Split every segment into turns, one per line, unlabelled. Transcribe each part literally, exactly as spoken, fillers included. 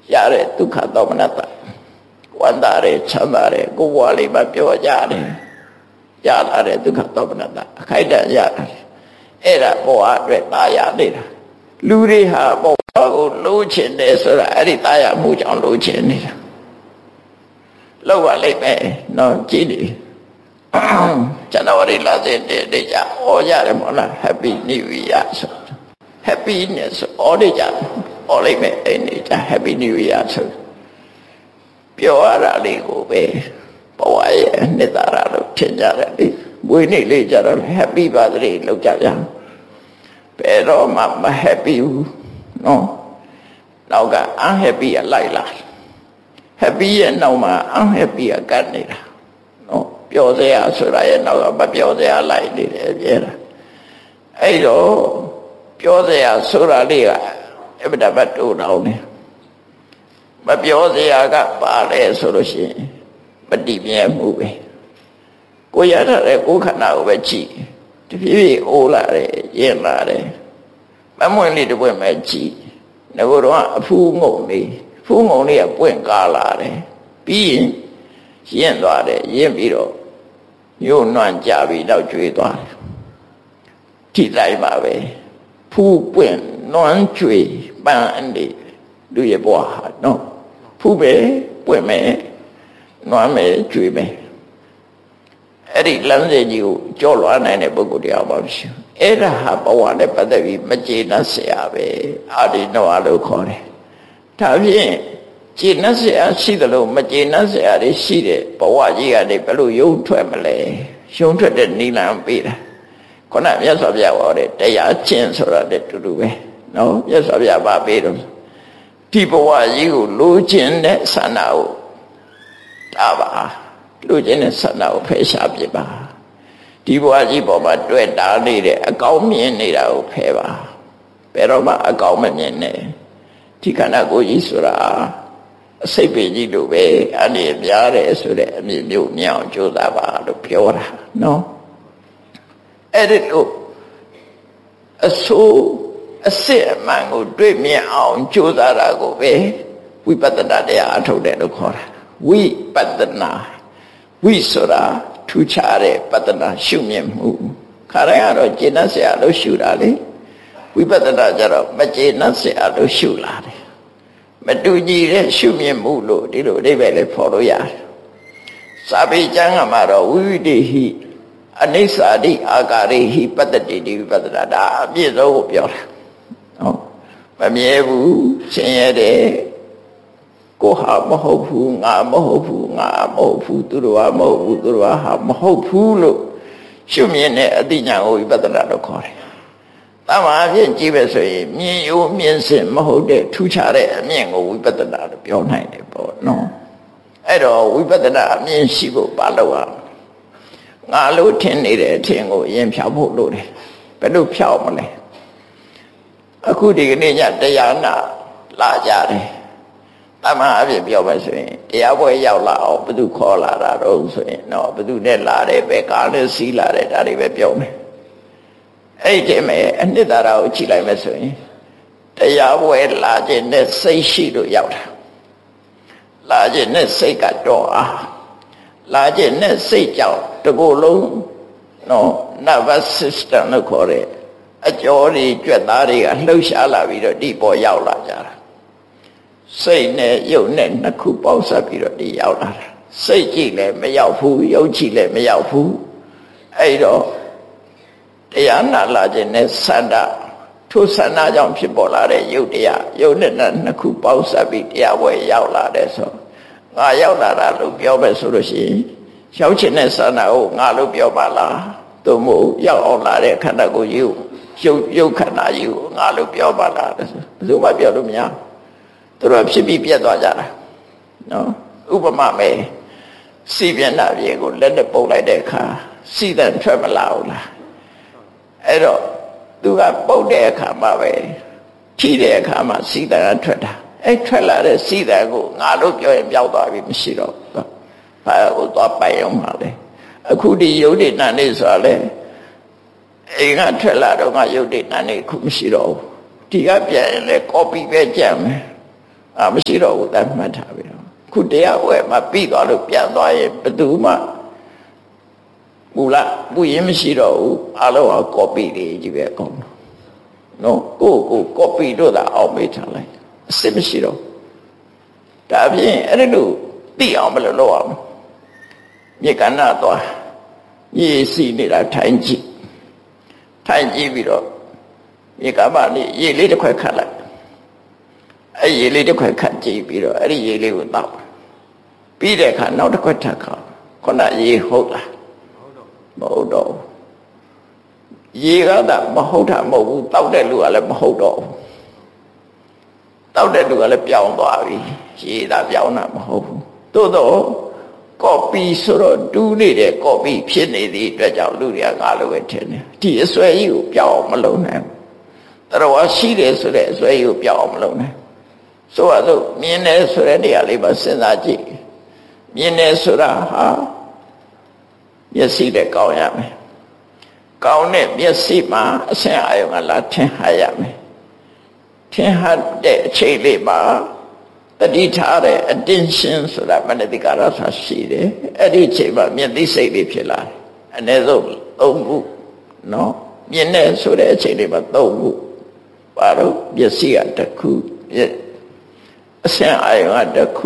yare dukha domanata wandare chandare kuwali ma pyo jare yare dukha domanata khaida yare era boa atwe taya neda lu de ha boa ko lo chin de soda eri taya mu jaung lo chin neda lawa lai me no ji ni January last day de ja o jare mo la happy new year so happiness all the ja all lai me ai ja happy new year so ပြောရတာလေးကိုပဲဘဝရဲ့နှစ်သာရလို့ထင်ကြတယ်လေမွေးနေ့လေးကြတော့ happy birthday လုပ်ကြကြဘယ်တော့မှမ happy ဘူးနော်နောက်က unhappy ကလိုက်လာ happy ရဲ့နောက်မှာ unhappy ကကတ်နေတာနော်ပျော်စရာဆိုတာရဲ့နောက်ကမပျော်စရာလိုက်နေတယ်ပြဲတာအဲ့တော့ပျော်စရာဆိုတာလေးကအမြဲတမ်းတိုးတောင်းနေမပြောစရာကပါလေဆိုလို့ရှိရင်မတည်မြဲမှုပဲကိုရထားတဲ့ကိုခန္ဓာကိုပဲကြည့်တဖြည်းဖြည်းအိုးလာတယ်ရင်လာတယ်မမွင့်လေးတစ်ပွင့်ပဲကြည့်ငါတို့ကအဖူးငုံလေးဖူးငုံလေးကပွင့်ကားလာတယ်ပြီးရင်ရင်သွားတယ်ရင်ပြီးတော့ညှို့နှွမ်းကြပြီးတော့ကျွေးသွားတယ်ထိလိုက်ပါပဲဖူးပွင့်နှွမ်းကျွေးပန်းအနေလူရဲ့ဘဝဟာနော်ဖူးပဲပွင့်မယ်နွမ်းမယ်ကျွေးမယ်အဲ့ဒီလမ်းစဉ်ကြီးကိုကြော်လွှားနိုင်တဲ့ပုဂ္ဂိုလ်တရားပါမရှိဘူးအဲ့ဒါဟာဘဝနဲ့ပတ်သက်ပြီးမကျေနပ်เสียပဲအာဒီနောလို့ခေါ်တယ်ဒါဖြင့်ကျေနပ်เสียရှိတယ်လို့မကျေနပ်เสียတွေရှိတဲ့ဘဝကြီးကနေဘယ်လိုရုံထွက်မလဲရုံထွက်တဲ့နိလန်ပေးတာခုနမြတ်စွာဘုရားဟောတဲ့တရားချင်းဆိုတာတဲ့တူတူပဲနော်မြတ်စွာဘုရားဗာပေးတော့ဒီဘဝကြီးကိုလိုချင်တဲ့ဆန္ဒကိုတာပါလိုချင်တဲ့ဆန္ဒကိုဖယ်ရှားပြပါဒီဘဝကြီးပေါ်မှာတွေ့တာနေတဲ့အကောင်းမြင်နေတာကိုဖယ်ပါဘယ်တော့မှအကောင်းမမြင်နဲ့ဒီခန္ဓာကိုယ်ကြီးဆိုတာအစိတ်ပေကြီးလိုပဲအနေများတယ်ဆိုတဲ့အမြင်မျိုးမြောင်ကြိုးစားပါလို့ပြောတာနော်အဲ့ဒီလိုအဆိုးအစစ်အမှန်ကိုတွေ့မြင်အောင်ကြိုးစားတာကိုပဲဝိပဿနာတရားအထုတ်တယ်လို့ခေါ်တာဝိပဿနာဝိဆိုတာထူးခြားတဲ့ပဿနာရှုမြင်မှုခါတိုင်းကတော့ကျေနပ်စရာလို့ရှုတာလေဝိပဿနာကျတော့မကျေနပ်စရာလို့ရှုလာတယ်မတူညီတဲ့ရှုမြင်မှုလို့ဒီလိုအဓိပ္ပာယ်လေးဖော်လို့ရတယ်စာပေကျမ်းကမှာတော့ဝိဝိတေဟိအနိစ္စတိအာကာရိဟိပတ္တိတိဝိပဿနာဒါအပြည့်စုံကိုပြောတာနော်မမြဲဘူးဆင်းရဲတယ်ကိုဟာမဟုတ်ဘူးငါမဟုတ်ဘူးငါမဟုတ်ဘူးသူတို့ကမဟုတ်ဘူးသူတို့ကဟာမဟုတ်ဘူးလို့ရှုမြင်တဲ့အသိဉာဏ်ကိုဝိပဿနာလို့ခေါ်တယ်။တမန်အဖြစ်ကြည့်ပဲဆိုရင်မြင်ရိုးမြင်စင်မဟုတ်တဲ့ထူးခြားတဲ့အမြင်ကိုဝိပဿနာလို့ပြောနိုင်တယ်ပေါ့နော်။အဲ့တော့ဝိပဿနာအမြင်ရှိဖို့ပါလို့ရငါလို့ထင်နေတဲ့အထင်ကိုအရင်ဖြောက်ဖို့လိုတယ်။ဘယ်လိုဖြောက်မလဲ။အခုဒီကနေ့ညတရားနာလာကြတယ်။တမန်အဖြစ်ပြောမယ်ဆိုရင်တရားပွဲရောက်လာအောင်ဘယ်သူခေါ်လာတာတော့ဆိုရင်တော့ဘယ်သူနဲ့လာတယ်ပဲကားနဲ့စီးလာတယ်ဒါတွေပဲပြောမယ်အဲ့ဒီမဲ့အနှစ်သာရကိုကြည့်လိုက်မယ်ဆိုရင်တရားပွဲလာခြင်းနဲ့စိတ်ရှိလို့ရောက်တာလာခြင်းနဲ့စိတ်ကတော့အားလာခြင်းနဲ့စိတ်ကြောင့်တကူလုံးနော် nervous system လို့ခေါ်တဲ့အကြောတွေကြွက်သားတွေကလှုပ်ရှားလာပြီးတော့ဒီပေါ်ရောက်လာကြတာစိတ်နဲ့ရုပ်နဲ့နှစ်ခုပေါင်းစပ်ပြီးတော့ဒီရောက်လာတာစိတ်ကြည့်လည်းမရောက်ဘူးရုပ်ကြည့်လည်းမရောက်ဘူးအဲ့တော့တရားနာလာခြင်းနဲ့ဆန္ဒထိုဆန္ဒကြောင့်ဖြစ်ပေါ်လာတဲ့ရုပ်တရားရုပ်နဲ့နှစ်ခုပေါင်းစပ်ပြီးတရားပွဲရောက်လာတဲ့ဆိုငါရောက်လာတာလို့ပြောမယ်ဆိုလို့ရှိရင်ရောက်ခြင်းနဲ့ဆန္ဒကိုငါလို့ပြောပါလားသို့မဟုတ်ရောက်အောင်လာတဲ့ခန္ဓာကိုယ်ကြီးကိုရုပ်ရုပ်ခန္ဓာကြီးကိုငါလို့ပြောပါလားဘယ်သူမှပြောလို့မရသူတို့ဖြစ်ပြီးပြတ်သွားကြတာနော်ဥပမာပဲစီပြနာပြေကိုလက်နဲ့ပုတ်လိုက်တဲ့အခါစီတဲ့ထွက်မလာဘူးလားအဲ့တော့သူကပုတ်တဲ့အခါမှာပဲထိတဲ့အခါမှာစီတဲ့ထွက်တာအဲ့ထွက်လာတဲ့စီတဲ့ကိုငါလို့ပြောရင်ပြောက်သွားပြီမရှိတော့ဘာလို့သွားပိုင်အောင်ပါလဲအခုဒီယုတ်တိဏ္ဍိဆိုတာလေအိမ်ကထွက်လာတော့ငါယုတ်တိဏ္ဍိခုမရှိတော့ဘူးဒီကပြန်ရင်လေ copy ပဲကြံမယ်အာမရှိတော့ဘူးတတ်မှတ်ထားပြီခုတရားဝဲမှာပြီးသွားလို့ပြန်သွားရင်ဘယ်သူမှမူလားပူရင်မရှိတော့ဘူးအလုံးက copy တွေကြီးပဲအကုန်နော်ကိုကို copy တို့သာအောင်မေးထားလိုက်အစစ်မရှိတော့ဒါဖြင့်အဲ့ဒီလိုသိအောင်ဘယ်လိုလုပ်အောင်မြေကဏ္ဍသွားရေစီနေတာထိုင်ကြည့်ထိုင်ကြည့်ပြီးတော့မြေကမလေးရေလေးတစ်ခွက်ခတ်လိုက်အဲ့ရေလေးတစ်ခွက်ခတ်ကြည့်ပြီးတော့အဲ့ဒီရေလေးကိုတောက်ပြီးတဲ့အခါနောက်တစ်ခွက်ထပ်ခါခုနရေဟုတ်လားမဟုတ်တော့ရေကသာမဟုတ်တာမဟုတ်ဘူးတောက်တဲ့လူကလည်းမဟုတ်တော့ဘူးတောက်တဲ့လူကလည်းပြောင်းသွားပြီရေသာပြောင်းတာမဟုတ်ဘူးသို့တော့ကော်ပီဆိုတော့တူးနေတဲ့ကော်ပီဖြစ်နေသည့်အတွက်ကြောင့်လူတွေကငါလိုပဲထင်တယ်ဒီအစွဲကြီးကိုပြောင်းအောင်မလုပ်နိုင်ဘူးတော်ရှိတယ်ဆိုတဲ့အစွဲကြီးကိုပြောင်းအောင်မလုပ်နိုင်ဆိုတော့မြင်တယ်ဆိုတဲ့နေရာလေးမှာစဉ်းစားကြည့်မြင်တယ်ဆိုတာဟာမျက်စိနဲ့ကောင်းရမယ်ကောင်းတဲ့မျက်စိမှာအဆင်အာရုံကလာထင်ဟရမယ်ထင်ဟတဲ့အချိန်လေးမှာတတိထားတဲ့ attention ဆိုတာမနတိကာရဆိုရှိတယ်အဲ့ဒီအချိန်မှာမျက်သိစိတ်လေးဖြစ်လာတယ်အနည်းဆုံးသုံးခုနော်မြင်တဲ့ဆိုတဲ့အချိန်လေးမှာသုံးခုဘာလို့မျက်စိကတစ်ခုအဆင်အာရုံကတစ်ခု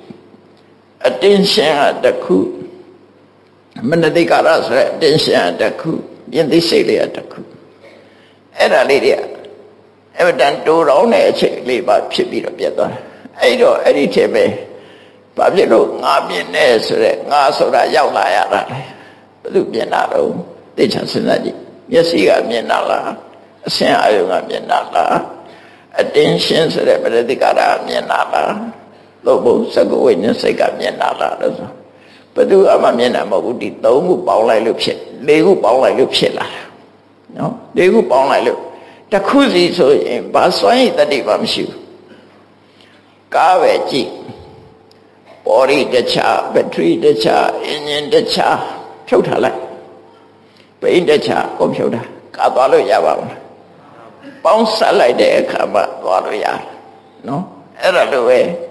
attention ကတစ်ခုမနတိကာရဆိုတဲ့ attention ကတစ်ခုမြင်သိစိတ်လေးကတစ်ခုအဲ့ဒါလေးတွေအမတန်တိုးတောင်းတဲ့အချိန်လေးပါဖြစ်ပြီးတော့ပြတ်သွားတယ်အဲ့တော့အဲ့ဒီထဲပဲဘာဖြစ်လို့ငါမြင်နေဆိုတဲ့ငါဆိုတာရောက်လာရတာလေဘယ်သူမြင်တာတော့သိချင်စဉ်းစားကြည့်မျက်စိကမြင်တာလားအဆင်အာရုံကမြင်တာလား attention ဆိုတဲ့ပရိသကာရမြင်တာလားလို့ဘုစကုဝိညာဉ်စိတ်ကမြင်တာလားလို့ဆိုဘယ်သူမှမြင်တာမဟုတ်ဘူးဒီသုံးခုပေါင်းလိုက်လို့ဖြစ်လေးခုပေါင်းလိုက်လို့ဖြစ်လာတာနော်လေးခုပေါင်းလိုက်လို့တစ်ခုစီဆိုရင်ဘာစွမ်းရည်တတိပါမရှိဘူးကားပဲကြည့်ဘော်ဒီတခြားဘက်ထရီတခြားအင်ဂျင်တခြားဖြုတ်ထားလိုက်ဘိန်းတခြားကွန်ပျူတာကားသွားလို့ရပါမလားပေါင်းစပ်လိုက်တဲ့အခါမှာသွားလို့ရတယ်နော်အဲ့ဒါလိုပဲ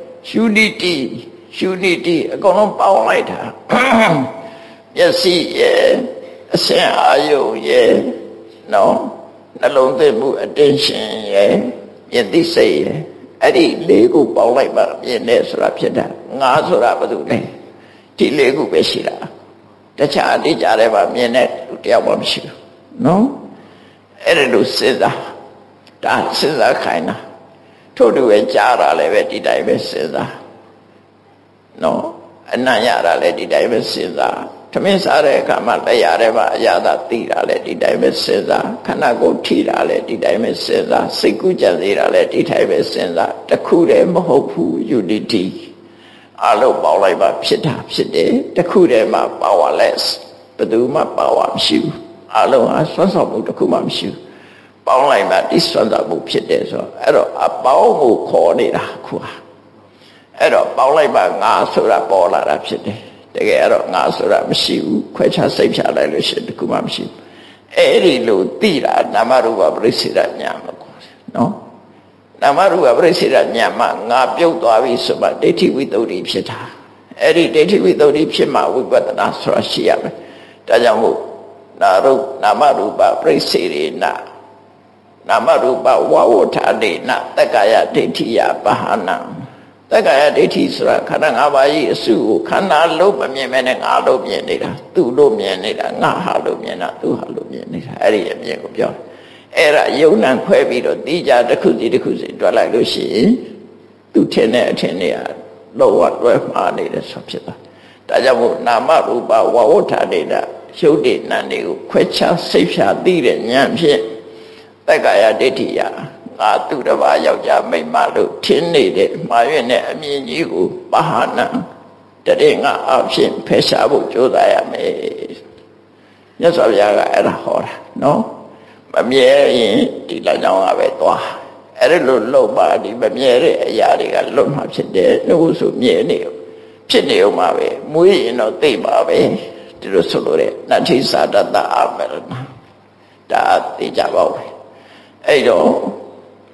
unity unity အကုန်လုံးပေါင်းလိုက်တာမျက်စိရဲ့အစင်အာရုံရဲ့နော်နှလုံးသွင်းမှု attention ရဲ့မြင်သိစိတ်ရဲ့အဲ့ဒီလေးခုပေါင်းလိုက်မှမြင်နေဆိုတာဖြစ်တာငါဆိုတာဘာလို့လဲဒီလေးခုပဲရှိတာတခြားအတိကြတယ်ပါမြင်တဲ့လူတယောက်မှမရှိဘူးနော်အဲ့ဒါလို့စဉ်းစားဒါစဉ်းစားခိုင်းတာထို့တူပဲကြားတာလည်းပဲဒီတိုင်းပဲစဉ်းစားနော်အနံ့ရတာလည်းဒီတိုင်းပဲစဉ်းစားသမင်းစားတဲ့အခါမှာလက်ရတဲ့မှာအရာသာသိတာလည်းဒီတိုင်းပဲစဉ်းစားခန္ဓာကိုယ်ထိတာလည်းဒီတိုင်းပဲစဉ်းစားစိတ်ကူးကြံစေတာလည်းဒီတိုင်းပဲစဉ်းစားတခုတည်းမဟုတ်ဘူး unity အလုံးပေါင်းလိုက်ပါဖြစ်တာဖြစ်တယ်တခုတည်းမှာ powerless ဘယ်သူမှ power မရှိဘူးအလုံးဟာစွမ်းဆောင်မှုတခုမှမရှိဘူးပေါင်းလိုက်မှဒီစွမ်းဆောင်မှုဖြစ်တယ်ဆိုတော့အဲ့တော့အပေါင်းကိုခေါ်နေတာခုဟာအဲ့တော့ပေါင်းလိုက်မှငါဆိုတာပေါ်လာတာဖြစ်တယ်တကယ်အဲ့တော့ငါဆိုတာမရှိဘူးခွဲခြားစိတ်ဖြာလိုက်လို့ရှိရင်တခုမှမရှိဘူးအဲ့ဒီလိုသိတာနာမရူပပရိစ္ဆေဒညာမကောနော်နာမရူပပရိစ္ဆေဒညာမှာငါပြုတ်သွားပြီဆိုမှဒိဋ္ဌိဝိတ္တုဖြစ်တာအဲ့ဒီဒိဋ္ဌိဝိတ္တုဖြစ်မှဝိပဿနာဆိုတာရှိရမယ်ဒါကြောင့်မို့နာရုနာမရူပပရိစ္ဆေဒနာနာမရူပဝဝဋ္ဌာဒေနတက္ကာယဒိဋ္ဌိယပဟာနံတက္ကာယဒိဋ္ဌိဆိုတာခန္ဓာ၅ပါးကြီးအစုကိုခန္ဓာလို့မမြင်မဲနဲ့ငါလို့မြင်နေတာသူ့လို့မြင်နေတာငါဟာလို့မြင်တာသူဟာလို့မြင်နေတာအဲ့ဒီအမြင်ကိုပြောအဲ့ဒါယုံနံခွဲပြီးတော့တိကြတစ်ခုစီတစ်ခုစီတွက်လိုက်လို့ရှိရင်သူထင်တဲ့အထင်တွေကလောကတွဲမှားနေတယ်ဆိုဖြစ်တာဒါကြောင့်မို့နာမရူပဝဝဋ္ဌာဒေနရုပ်တည်နာတွေကိုခွဲခြားစိတ်ဖြာသိတဲ့ဉာဏ်ဖြင့်တက္ကာယဒိဋ္ဌိယငါသူတစ်ပါးယောက်ျားမိန်းမလို့ထင်းနေတဲ့မှာရွံ့တဲ့အမြင်ကြီးကိုပဟာနံတတဲ့ငါအဖြစ်ဖယ်ရှားဖို့ကြိုးစားရမယ်မြတ်စွာဘုရားကအဲ့ဒါဟောတာနော်မမြဲရင်ဒီလမ်းကြောင်းကပဲသွားအဲ့ဒါလို့လုံပါဒီမမြဲတဲ့အရာတွေကလွတ်မှာဖြစ်တယ်နှုတ်ဆိုမြဲနေဖြစ်နေအောင်ပါပဲမွေးရင်တော့သိပါပဲဒီလိုဆိုလို့တဲ့နတ္ထိသာတတအမရဏဒါသိကြပါဦးအဲ့တော့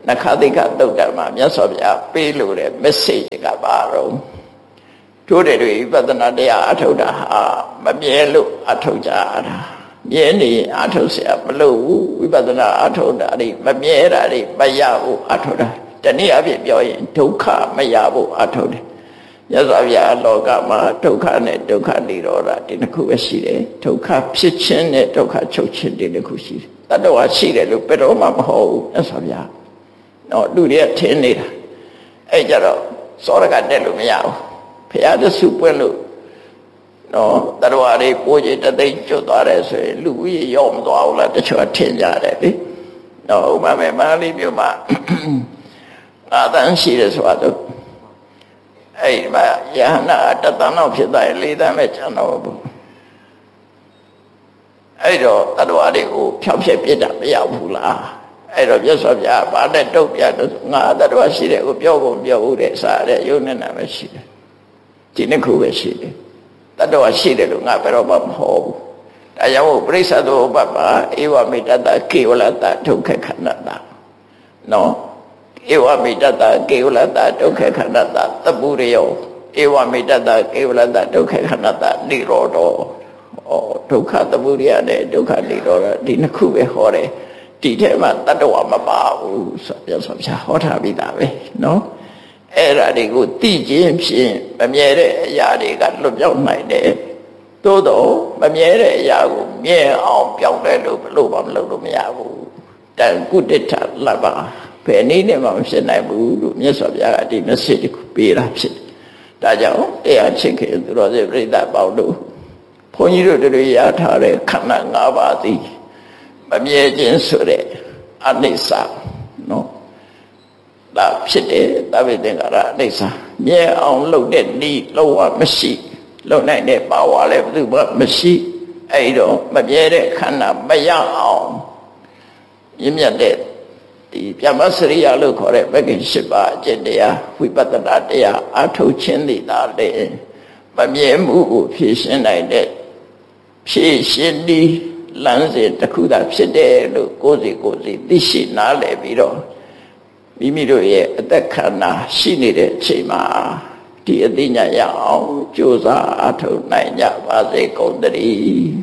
နခတိကတုတ်တမှာမြတ်စွာဘုရားပေးလို့တဲ့ message ကပါတော့တို့တွေဝိပဿနာတရားအထုတ်တာဟာမမြဲလို့အထုတ်ကြတာမြဲနေအထုတ်เสียမလို့ဝိပဿနာအထုတ်တာတွေမမြဲတာတွေမရဘူးအထုတ်တာတနည်းအားဖြင့်ပြောရင်ဒုက္ခမရဘူးအထုတ်တယ်မြတ်စွာဘုရားလောကမှာဒုက္ခနဲ့ဒုက္ခនិရောဓဒီနှစ်ခုပဲရှိတယ်ဒုက္ခဖြစ်ခြင်းနဲ့ဒုက္ခချုပ်ခြင်းဒီနှစ်ခုရှိတယ်တတ္တဝါရှိတယ်လို့ဘယ်တော့မှမဟုတ်ဘူးမြတ်စွာဘုရားတော့လူတွေကထင်နေတာအဲ့ကြတော့စောရကတက်လို့မရဘူးဘုရားတဆုပွင့်လို့နော်တတ္တဝါတွေပိုးကြီးတသိမ့်ကျွတ်သွားတယ်ဆိုရင်လူကြီးရောမသွားဘူးလားတချို့ထင်ကြတယ်လေနော်ဥပမာမန္တလေးမြို့မှာအာတန်ရှိတယ်ဆိုတော့အဲ့ဒီမှာယဟနာတသန်းတော့ဖြစ်သွားရင်လေးတန်းပဲကျန်တော့ဘူးအဲ့တော့တတ္တဝါတွေကိုဖြောက်ဖြက်ပြစ်တာမရဘူးလားအဲ့တော့မြတ်စွာဘုရားဗာနဲ့တုတ်ပြတော့ငါတတ္တဝါရှိတယ်ကိုပြောကုန်ပြောဦးတဲ့စားတဲ့ယုံနဲ့နာပဲရှိတယ်ဒီနှစ်ခုပဲရှိတယ်တတ္တဝါရှိတယ်လို့ငါဘယ်တော့မှမဟုတ်ဘူးဒါကြောင့်ပရိစ္ဆသောဥပပဧဝမေတ္တကေဝလတဒုက္ခခန္ဓာနော်ဧဝမေတ္တကေဝလတဒုက္ခခန္ဓာသပ္ပုရိယောဧဝမေတ္တကေဝလတဒုက္ခခန္ဓာနိရောဓဩဒုက္ခသပ္ပုရိယနဲ့ဒုက္ခနိရောဓဒီနှစ်ခုပဲဟောတယ်ဒီထဲမှာတတ္တဝါမပါဘူးဆိုပြဆိုပြဟောထားပြီးသားပဲနော်အဲ့ဒါတွေကိုသိခြင်းဖြင့်မမြဲတဲ့အရာတွေကလွတ်ပြောင်းနိုင်တယ်သို့တော့မမြဲတဲ့အရာကိုမြဲအောင်ပြောင်းလဲလို့ဘလို့မှမလုပ်လို့မရဘူးတန်ကုတ္တထလဘဘယ်နည်းနဲ့မှမဖြစ်နိုင်ဘူးလို့မြတ်စွာဘုရားကဒီ message ကိုပေးတာဖြစ်တယ်ဒါကြောင့်တရားချစ်ခင်သူတော်စင်ပြိဿပေါင်းတို့ဘုန်းကြီးတို့တွေရထားတဲ့ခန္ဓာ၅ပါးသည်မမြဲခြင်းဆိုတဲ့အနိစ္စနော်ဒါဖြစ်တယ်သဗ္ဗေသင်္ခါရအနိစ္စမြဲအောင်လုပ်တဲ့ဤလုံးဝမရှိလုပ်နိုင်တဲ့ပါဝါလည်းဘယ်သူမှမရှိအဲ့တော့မမြဲတဲ့ခန္ဓာမရအောင်မြင့်မြတ်တဲ့ဒီပြမစရိယလို့ခေါ်တဲ့မဂ္ဂင်၈ပါးအကျင့်တရားဝိပဿနာတရားအထုတ်ခြင်းသည်သာလေမမြဲမှုကိုဖြည့်ရှင်းနိုင်တဲ့ဖြည့်ရှင်းဒီလမ်းစဉ်တစ်ခုသာဖြစ်တယ်လို့ကိုယ်စီကိုယ်စီသိရှိနားလည်ပြီးတော့မိမိတို့ရဲ့အသက်ခန္ဓာရှိနေတဲ့အချိန်မှာဒီအသိဉာဏ်ရအောင်ကြိုးစားအထောက်နိုင်ကြပါစေကုန်သတည်း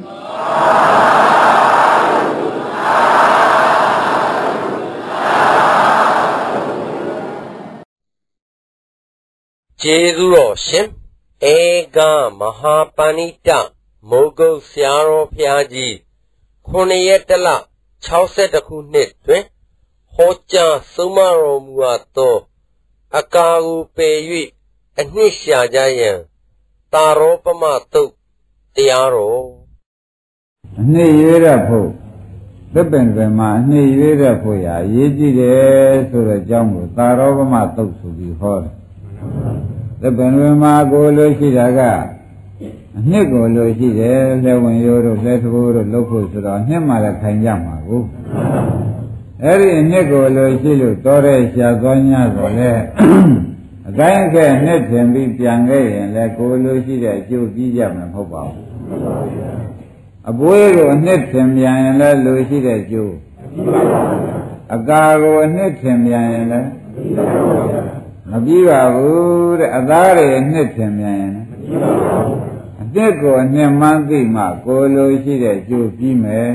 ကျေးဇူးတော်ရှင်ဧကမဟာပဏိတမိုးကုတ်ဆရာတော်ဘုရားကြီးခုနှစ်ရက်တလ၆၁ခုနှစ်တွင်ဟောကြားဆုံးမတော်မူသောအကာကိုပယ်၍အနှစ်ရှာကြရန်တာရောပမတုတ်တရားတော်
အနှစ်ရွေးရဖို့သစ်ပင်ပင်မှာအနှစ်ရွေးရဖို့ရာအရေးကြီးတယ်ဆိုတဲ့အကြောင်းကိုတာရောပမတုတ်ဆိုပြီးဟောတယ်သစ်ပင်ပင်မှာကိုလိုရှိတာကအနှစ်ကိုလိုရှိတယ်လက်ဝင်ရိုးတို့လက်သဘိုးတို့လှုပ်ဖို့ဆိုတော့အနှစ်မှလည်းခိုင်ကြမှာကိုအဲ့ဒီအနှစ်ကိုလိုရှိလို့တော်တဲ့ရှာသွား냐ဆိုလဲအကိုင်းအခက်နှစ်ထင်ပြီးပြန်ခဲ့ရင်လည်းကိုလိုရှိတဲ့အကျိုးပြီးကြမှာမဟုတ်ပါဘူးအပွေးကိုအနှစ်ထင်ပြန်ရင်လည်းလိုရှိတဲ့အကျိုးအကာကိုအနှစ်ထင်ပြန်ရင်လည်းမပြီးပါဘူးတဲ့အသားတွေအနှစ်ထင်ပြန်ရင်လည်းအသက်ကိုအနှစ်မှန်းသိမှကိုလိုရှိတဲ့အကျိုးပြီးမယ်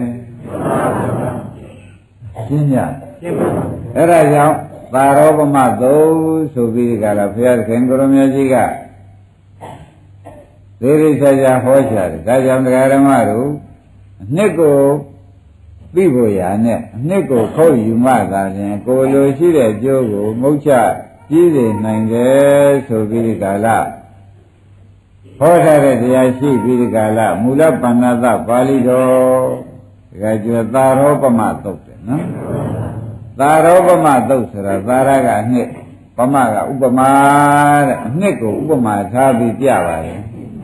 ရှင်းကြအဲ့ဒါကြောင့်သာရောပမသုဆိုပြီးကြလားဘုရားခင်ကိုရမကြီးကသေရိဆရာဟောရှာတယ်ဒါကြောင့်တရားဓမ္မတို့အနှစ်ကိုသိဖို့ရာနဲ့အနှစ်ကိုခုတ်ယူမှသာလျှင်ကိုလိုရှိတဲ့ကျိုးကိုမုတ်ချကြီးစေနိုင်တယ်ဆိုပြီးကြလားဟောထားတဲ့တရားရှိပြီးကြလားမူလပဏ္ဏသပါဠိတော်ဒါကြွသာရောပမသုတ်တယ်နော်သာရောပမသုတ်ဆိုတာသာရကအနှစ်ပမကဥပမာတဲ့အနှစ်ကိုဥပမာထားပြီးပြပါရဲ့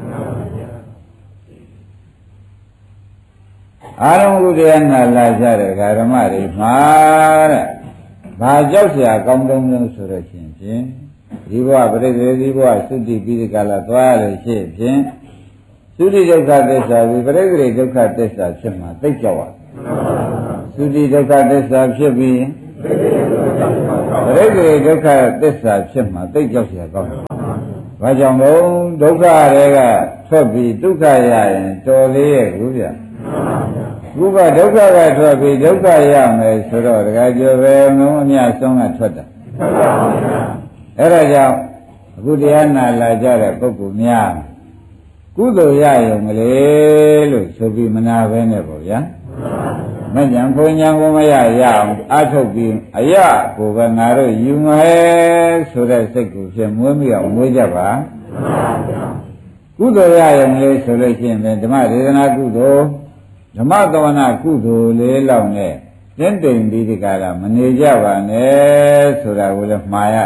အာရုံဥဒယနာလာကြတဲ့ဓမ္မတွေမှာတဲ့ဘာကြောက်เสียကောင်းတုံးလို့ဆိုတော့ရှင်ဖြင့်ဒီဘဝပရိသေဒီဘဝသုတိပိဋကလာသွားရလို့ရှိဖြင့်သုတိဒုက္ခသစ္စာဝိပရိသေဒုက္ခသစ္စာဖြစ်မှာသိကြောက်ရသုတိဒုက္ခသစ္စာဖြစ်ပြီးပရိသေဒုက္ခသစ္စာဖြစ်မှာသိကြောက်เสียကောင်းတယ်ဘာကြောင့်လဲဒုက္ခတွေကထွက်ပြီးဒုက္ခရရင်တော်သေးရဲ့ကူဗျခုကဒုက္ခကထွက်ပြီးဒုက္ခရမယ်ဆိုတော့တခါကျော်ပဲငုံအမြဆုံးကထွက်တာအဲ့ဒါကြောင့်အခုတရားနာလာကြတဲ့ပုဂ္ဂိုလ်များကုသိုလ်ရရုံကလေးလို့ဆိုပြီးမနာပဲနဲ့ပေါ့ဗျာမဉ္ဇဉ်ဘုံညာကိုမရရအောင်အထုတ်ပြီးအရကိုပဲငါတို့ယူမယ်ဆိုတဲ့စိတ်ကိုဖြင့်မွေးမိအောင်မွေးကြပါကုသိုလ်ရရုံလေးဆိုလို့ရှိရင်ဓမ္မဒေသနာကုသိုလ်ဓမ္မသဝနာကုသိုလ်လေးလောက်နဲ့တင်းတိမ်ပြီးဒီကလာမနေကြပါနဲ့ဆိုတာကိုလည်းမှားရ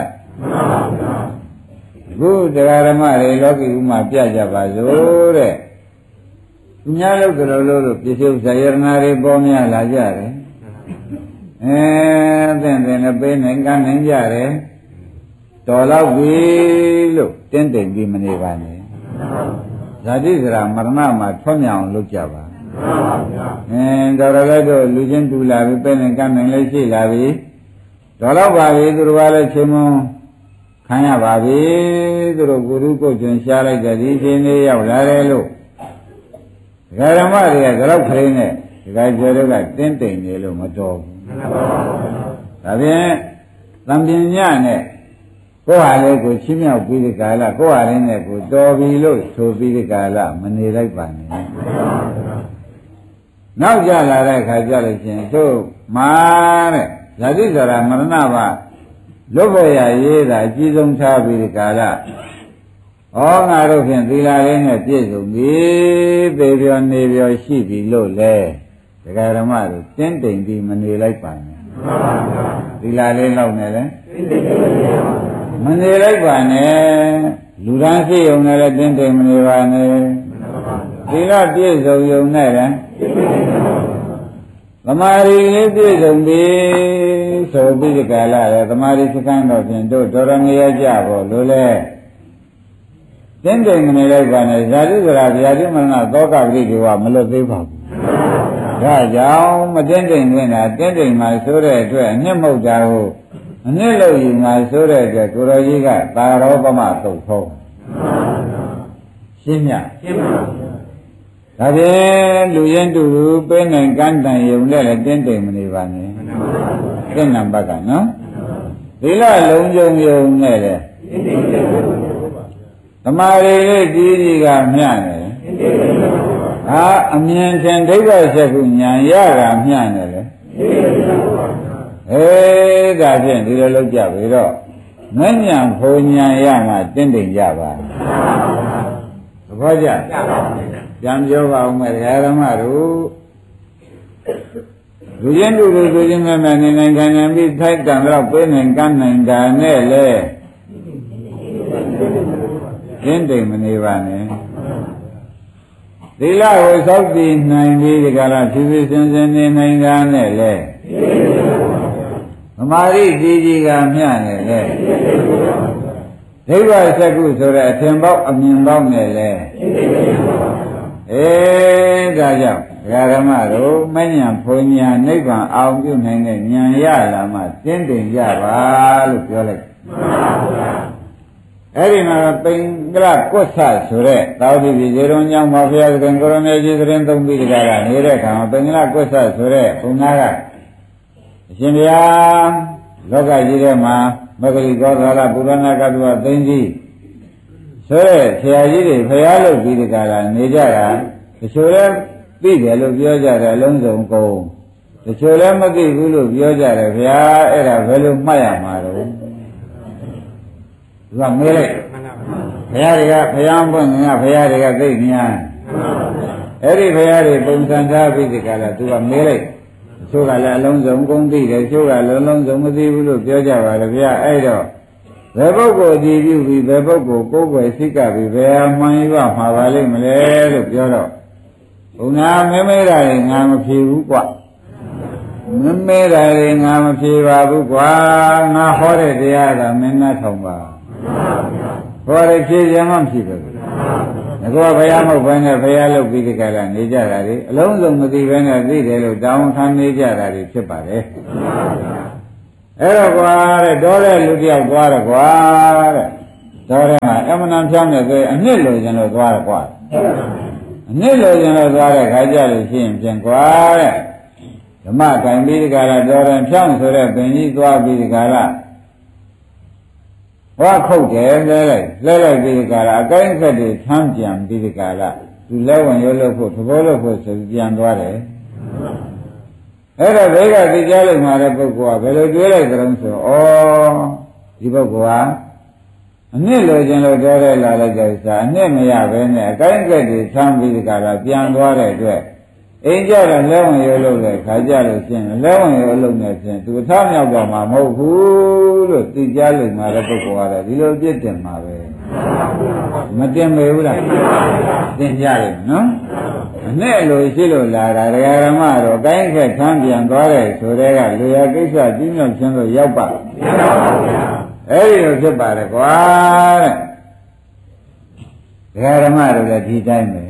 အခုတရားဓမ္မတွေလောကီဥမာပြကြပါစို့တဲ့ညာလို့ကလေးလို့လို့ပြည့်စုံဇာယရဏတွေပေါ်များလာကြတယ်အဲသင်တယ်လည်းပေးနိုင်ကနိုင်ကြတယ်တော်တော့ပြီလို့တင်းတိမ်ပြီးမနေပါနဲ့ဇာတိစရာမရဏမှာထွံ့မြောင်လုပ်ကြပါအင်းတော်တော်လည်းတို့လူချင်းတူလာပြီပေးနိုင်ကနိုင်လည်းရှိလာပြီတော်တော့ပါပြီသူတို့ကလည်းချင်းမခံရပါပြီသူတို့ကိုယ်သူကိုယ်ချင်းရှားလိုက်တဲ့ဒီချင်းလေးရောက်လာတယ်လို့ဒကာဓမ္မတွေကကြောက်ခရင်းနဲ့ဒကာကျော်တို့ကတင်းတိမ်နေလို့မတော်ဘူးဒါဖြင့်သံပညာနဲ့ကိုယ်ဟာလေးကိုချင်းမြောက်ပြီးဒီကာလကိုယ်ဟာလေးနဲ့ကိုတော်ပြီလို့ဆိုပြီးဒီကာလမနေလိုက်ပါနဲ့နောက်ကြလာတဲ့အခါကျလို့ချင်းတို့မာတဲ့ဇာတိဇရာမရဏဘာလွတ်ဖို့ရရေးတာအကြီးဆုံးထားပြီးဒီကာလဩငါတို့ဖြင့်သီလလေးနဲ့ပြည့်စုံပြီပေပြောနေပြောရှိပြီလို့လဲဒကာဓမ္မတို့တင်းတိမ်ပြီးမနေလိုက်ပါနဲ့သီလလေးလောက်နဲ့လဲမနေလိုက်ပါနဲ့လူသားရှိုံနဲ့လည်းတင်းတိမ်မနေပါနဲ့သီလပြည့်စုံုံနဲ့လည်းသမာဓိလေးပြည့်စုံပြီဆိုပြီးဒီကာလလေသမာဓိစကံတော့ဖြင့်တို့တော်တော်ငရကြဖို့လို့လဲတင်းတိမ်မနေလိုက်ပါနဲ့ဇာတိစရာဗျာတိမရဏသောကပရိဒီဝမလွတ်သေးပါဘူးဒါကြောင့်မတင်းတိမ်ခွင့်တာတင်းတိမ်မှဆိုတဲ့အတွက်အနှစ်မဟုတ်တာကိုအနှစ်လို့ယူမှဆိုတဲ့အတွက်ကိုရောကြီးကသာရောပမသုတ်ဖို့ရှင်းမြရှင်းပါဒါဖြင့်လူရင်းတူတူပေးနိုင်ကမ်းတန်ရုံနဲ့လည်းတင်းတိမ်မနေပါနဲ့သင်္နံဘက်ကနော်သီလလုံးကျုံရုံနဲ့လည်းသမာဓိလေးကြီးကြီးကမျှနေဟာအမြင်ထင်ဒိဋ္ဌိဆက်ခုဉာဏ်ရတာမျှနေလေအေးဒါဖြင့်ဒီလိုလုပ်ကြပြီတော့မဉ္ဇဉ်ဘုံဉာဏ်ရမှတင်းတိမ်ကြပါသဘောကျပြန်ပြောပါဦးမယ်ဓမ္မတို့လူချင်းတူတူလူချင်းမဲ့မဲ့နေနိုင်ခံနိုင်ပြီးထိုက်တန်တော့ပေးနိုင်ကမ်းနိုင်တာနဲ့လေရင်းတိမ်မနေပါနဲ့သီလကိုစောင့်တည်နိုင်ပြီးဒီကလာဖြည်းဖြည်းစင်စင်နေနိုင်တာနဲ့လေသမာဓိကြီးကြီးကမျှနေလေဒိဗ္ဗစက္ကုဆိုတဲ့အထင်ပေါက်အမြင်ပေါက်နဲ့လေအေးဒါကြောင့်ဒကာဓမ္မတို့မဉ္ဇဉ်ဘုံညာနိဗ္ဗာန်အောင်ပြုနိုင်တဲ့ဉာဏ်ရလာမှတင်းတင်ကြပါလို့ပြောလိုက်အဲ့ဒီမှာပင်ကလကွတ်ဆဆိုတဲ့သာဝတိပြည်ဇေရုံညောင်းမှာဘုရားသခင်ကိုရမေကြီးသရင်သုံးပြီးကြတာနေတဲ့အခါမှာပင်ကလကွတ်ဆဆိုတဲ့ဘုံသားကအရှင်ဘုရားလောကကြီးထဲမှာမဂ္ဂလိကောသလပုရဏကတုဝသိင်းကြီးဆိုတဲ့ဆရာကြီးတွေဘုရားလုပ်ပြီးကြတာနေကြတာတချို့လည်းသိတယ်လို့ပြောကြတယ်အလုံးစုံကုန်တချို့လည်းမသိဘူးလို့ပြောကြတယ်ဘုရားအဲ့ဒါဘယ်လိုမှတ်ရမှာတော့သူကမေးလိုက်ဘုရားတွေကဘုရားပွင့်ငါဘုရားတွေကသိညာအဲ့ဒီဘုရားတွေပုံစံထားပြီးဒီကလာသူကမေးလိုက်တချို့ကလည်းအလုံးစုံကုန်သိတယ်တချို့ကလည်းလုံးစုံမသိဘူးလို့ပြောကြပါလေဗျာအဲ့တော့ဘယ်ပုဂ္ဂိုလ်ကြည်ပြုပြီးဘယ်ပုဂ္ဂိုလ်ကိုယ်ွယ်စိတ်ကပြီးဘယ်မှန်ရမှာပါလိမ့်မလဲလို့ပြောတော့ဘုရားမဲမဲတာရင်ငါမဖြေဘူးကွမဲမဲတာရင်ငါမဖြေပါဘူးကွာငါဟောတဲ့တရားကမင်းနဲ့ထောင်ပါဟောတဲ့ဖြေခြင်းမှမရှိဘူးငါကဘုရားမဟုတ်ဘဲနဲ့ဘုရားလုပ်ပြီးဒီကလာနေကြတာလေအလုံးစုံမသိဘဲနဲ့သိတယ်လို့တောင်းခံနေကြတာတွေဖြစ်ပါလေအဲ့တော့ကွာတဲ့တော်တဲ့လူတယောက်သွားတယ်ကွာတဲ့တော်တဲ့မှာအမှန်တန်ဖြောင်းနေသေးအနှစ်လိုချင်လို့သွားတယ်ကွာအနှစ်လိုချင်လို့သွားတဲ့ခါကြလို့ရှိရင်ပြန်ကွာတဲ့ဓမ္မကံပြီးဒီကရာတော်တဲ့ဖြောင်းဆိုတဲ့ပင်ကြီးသွားပြီးဒီကရာဟောခုတ်တယ်လဲလိုက်လဲလိုက်ပြီးဒီကရာအကိုင်းဆက်တွေဆန်းပြန်ပြီးဒီကရာသူလဲဝင်ရုပ်လို့ဖို့သဘောလို့ဖို့ဆိုပြန်သွားတယ်အဲ့တော့ဘိကသိကြလို့မှာတဲ့ပုဂ္ဂိုလ်ကဘယ်လိုတွေးလိုက်ကြုံဆိုဩဒီပုဂ္ဂိုလ်ဟာအနှစ်လိုချင်လို့တော်တဲ့လာလိုက်တဲ့ဥစ္စာအနှစ်မရဘဲနဲ့အကိုင်းကက်တွေဆမ်းပြီးဒီကရာပြန်သွားတဲ့အတွက်အိမ်ကြတော့လဲဝင်ရုပ်လို့လေခါကြလို့ရှင်းလဲဝင်ရုပ်လို့နေဖြင့်သူအထားမြောက်တော့မှာမဟုတ်ဘူးလို့သိကြလို့မှာတဲ့ပုဂ္ဂိုလ်ကတော့ဒီလိုပြစ်တင်မှာပဲမတင်မေဘူးလားတင်ကြတယ်နော်အနဲ့လိုရှိလို့လာတာဒကာရမတော့ကိုင်းခက်ဆန်းပြန်သွားတယ်ဆိုတဲ့ကလူရကိစ္စကြီးမြောက်ခြင်းလို့ရောက်ပါအဲ့ဒီလိုဖြစ်ပါတယ်ကွာတဲ့ဒကာရမတို့လည်းဒီတိုင်းပဲ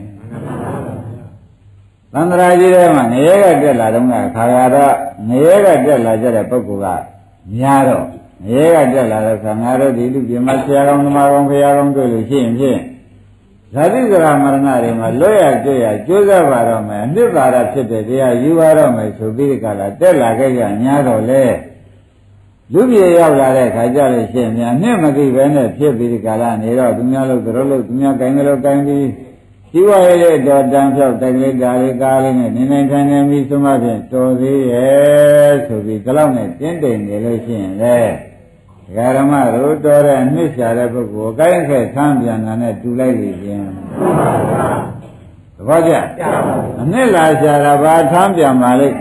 သန္တရာကြီးထဲမှာငရဲကတက်လာတော့ခါရတော့ငရဲကတက်လာကြတဲ့ပုဂ္ဂိုလ်ကများတော့ငရဲကတက်လာတဲ့ခါငါတို့ဒီလူပြမဆရာကောင်းသမားကောင်းဖရာကောင်းတွေ့လို့ရှိရင်ဖြင့်ဇာတိကရာမရဏတွေမှာလွတ်ရကြွရကျိုးစားပါတော့မယ်အနှစ်သာရဖြစ်တဲ့တရားယူပါတော့မယ်ဆိုပြီးဒီကလာတက်လာခဲ့ကြညာတော့လေလူပြေရောက်လာတဲ့ခါကျလို့ရှိရင်များနှစ်မသိပဲနဲ့ဖြစ်ပြီးဒီကလာနေတော့သူများလို့တို့လို့သူများကိုင်းလို့ကိုင်းပြီးဒီဝရရဲ့တော်တန်ဖြောက်တိုင်လေးဓာလေးကားလေးနဲ့နေနေခံနေပြီးသုံးမဖြင့်တော်သေးရဲ့ဆိုပြီးဒီလောက်နဲ့တင်းတိမ်နေလို့ရှိရင်လေဒကာရမတို့တော်တဲ့အနှစ်ရှာတဲ့ပုဂ္ဂိုလ်ကိုင်းခဲ့ဆန်းပြန်တာနဲ့တူလိုက်လေခြင်းသဘောကျအနှစ်လာရှာတာဘာဆန်းပြန်ပါလိမ့်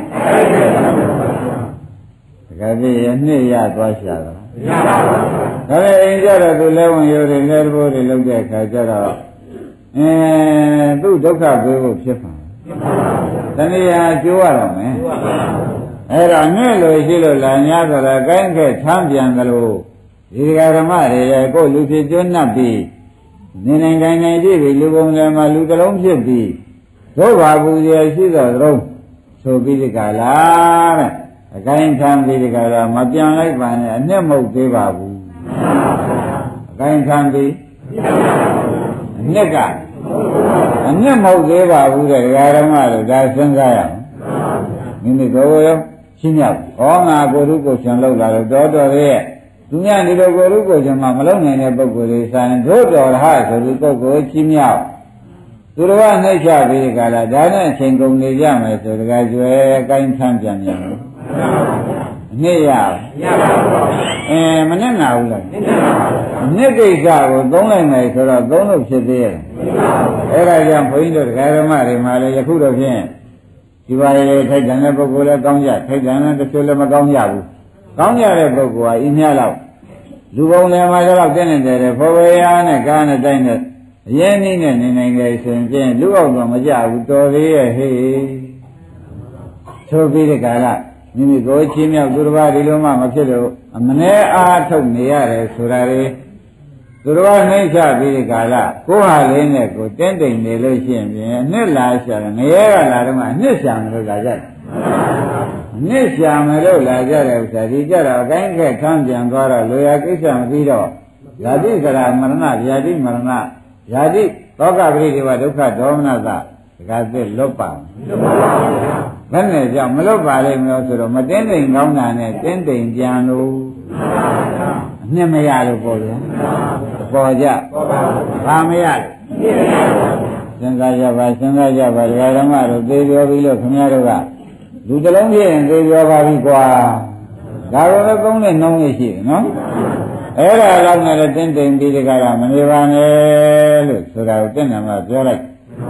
ဒကာကြီးအနှစ်ရသွားရှာတာမရပါဘူးဒါပေမဲ့အိမ်ကြတော့သူလဲဝင်ရိုးတွေလဲတဘိုးတွေလောက်တဲ့အခါကျတော့အဲသူ့ဒုက္ခပေးဖို့ဖြစ်ပါတဏှာကျိုးရတော့မယ်အဲ့တော့နဲ့လို့ရှိလို့လာ냐ဆိုတော့ကိုင်းခဲ့ဆန်းပြန်သလိုဒီဃာဓမ္မတွေရဲ့ကိုယ်လူဖြစ်ကျွတ်နှပ်ပြီးနေနိုင်တိုင်းနိုင်ကြည့်ပြီးလူပုံထဲမှာလူတစ်လုံးဖြစ်ပြီးဒုဘာဘူးရရှိသောသလုံးဆိုပြီးဒီကလာတဲ့အကိုင်းဆန်းပြီးဒီကလာမပြန်လိုက်ပါနဲ့အနှစ်မဟုတ်သေးပါဘူးအကိုင်းဆန်းပြီးအနှစ်ကအနှစ်မဟုတ်သေးပါဘူးတဲ့ဃာဓမ္မတို့ဒါစဉ်းစားရအောင်မိမိကိုယ်ရောရှင်းရောက်ဟောငါကိုယ်ရုပ်ကိုရှင်လောက်လာတော့တော်တော်ရဲ့သူများဒီလိုကိုယ်ရုပ်ကိုရှင်မှမလုံနိုင်တဲ့ပုဂ္ဂိုလ်တွေဆိုင်တို့တော်ရဟဆိုပြီးပုဂ္ဂိုလ်ချင်းမြောက်သူတော်ကနှိမ့်ချပြီးကြလားဒါနဲ့အချိန်ကုန်နေကြမယ်ဆိုတကယ်ကျွဲကိုင်းဆန်းပြန်ပြန်လို့အနှစ်ရရပါဘူးအဲမနဲ့နာဘူးလားအနှစ်ကိစ္စကိုသုံးလိုက်မယ်ဆိုတော့သုံးလို့ဖြစ်သေးရဲ့အဲ့ဒါကြောင့်ဘုန်းကြီးတို့ဒကာဓမ္မတွေမှာလည်းယခုတော့ဖြင့်ဒီပါလေထိုက်တန်တဲ့ပုဂ္ဂိုလ်လည်းကောင်းကြထိုက်တန်တဲ့တချို့လည်းမကောင်းကြဘူးကောင်းကြတဲ့ပုဂ္ဂိုလ်ဟာအင်းများလောက်လူပုံလည်းမှာတော့တင်းနေတယ်ဖော်ဝေရနဲ့ကားနဲ့တိုင်းနဲ့အရင်နည်းနဲ့နေနိုင်တယ်ဆိုရင်ဖြင့်လူအောင်တော့မကြဘူးတော်သေးရဲ့ဟေးဆိုပြီးတဲ့ကာလမိမိကိုချင်းမြောက်သူတစ်ပါးဒီလိုမှမဖြစ်လို့အမနဲ့အားထုတ်နေရတယ်ဆိုတာလေသူတော်ကနှိမ့်ချပြီးဒီကာလကိုဟာလေးနဲ့ကိုတင်းတိမ်နေလို့ရှိရင်ပြင်အနှစ်လာရှာတယ်ငရဲကလာတော့မှအနှစ်ရှာမလို့လာကြတယ်အနှစ်ရှာမလို့လာကြတယ်ဥစ္စာဒီကြတော့အတိုင်းခက်ခန်းပြန်သွားတော့လိုရာကိစ္စမပြီးတော့ဇာတိကရာမရဏဗျာတိမရဏဗျာတိသောကပရိဒေဝဒုက္ခဒေါမနသဒကာသစ်လွတ်ပါလွတ်ပါပါဘယ်နဲ့ကြောင့်မလွတ်ပါလိမ့်မလို့ဆိုတော့မတင်းတိမ်ကောင်းတာနဲ့တင်းတိမ်ပြန်လို့အနှစ်မရလို့ပေါ့လေပေါ်ကြဘာမရလို့စဉ်းစားကြပါစဉ်းစားကြပါဒကာဓမ္မတို့သိပြောပြီးလို့ခင်ဗျားတို့ကလူတစ်လုံးဖြစ်ရင်သိပြောပါပြီကွာဒါတော့လည်းသုံးနဲ့နှောင်းနေရှိတယ်နော်အဲ့ဒါတော့လည်းတင်းတိမ်ပြီးဒီကရမနေပါနဲ့လို့ဆိုတာကိုတင့်တယ်မှာပြောလိုက်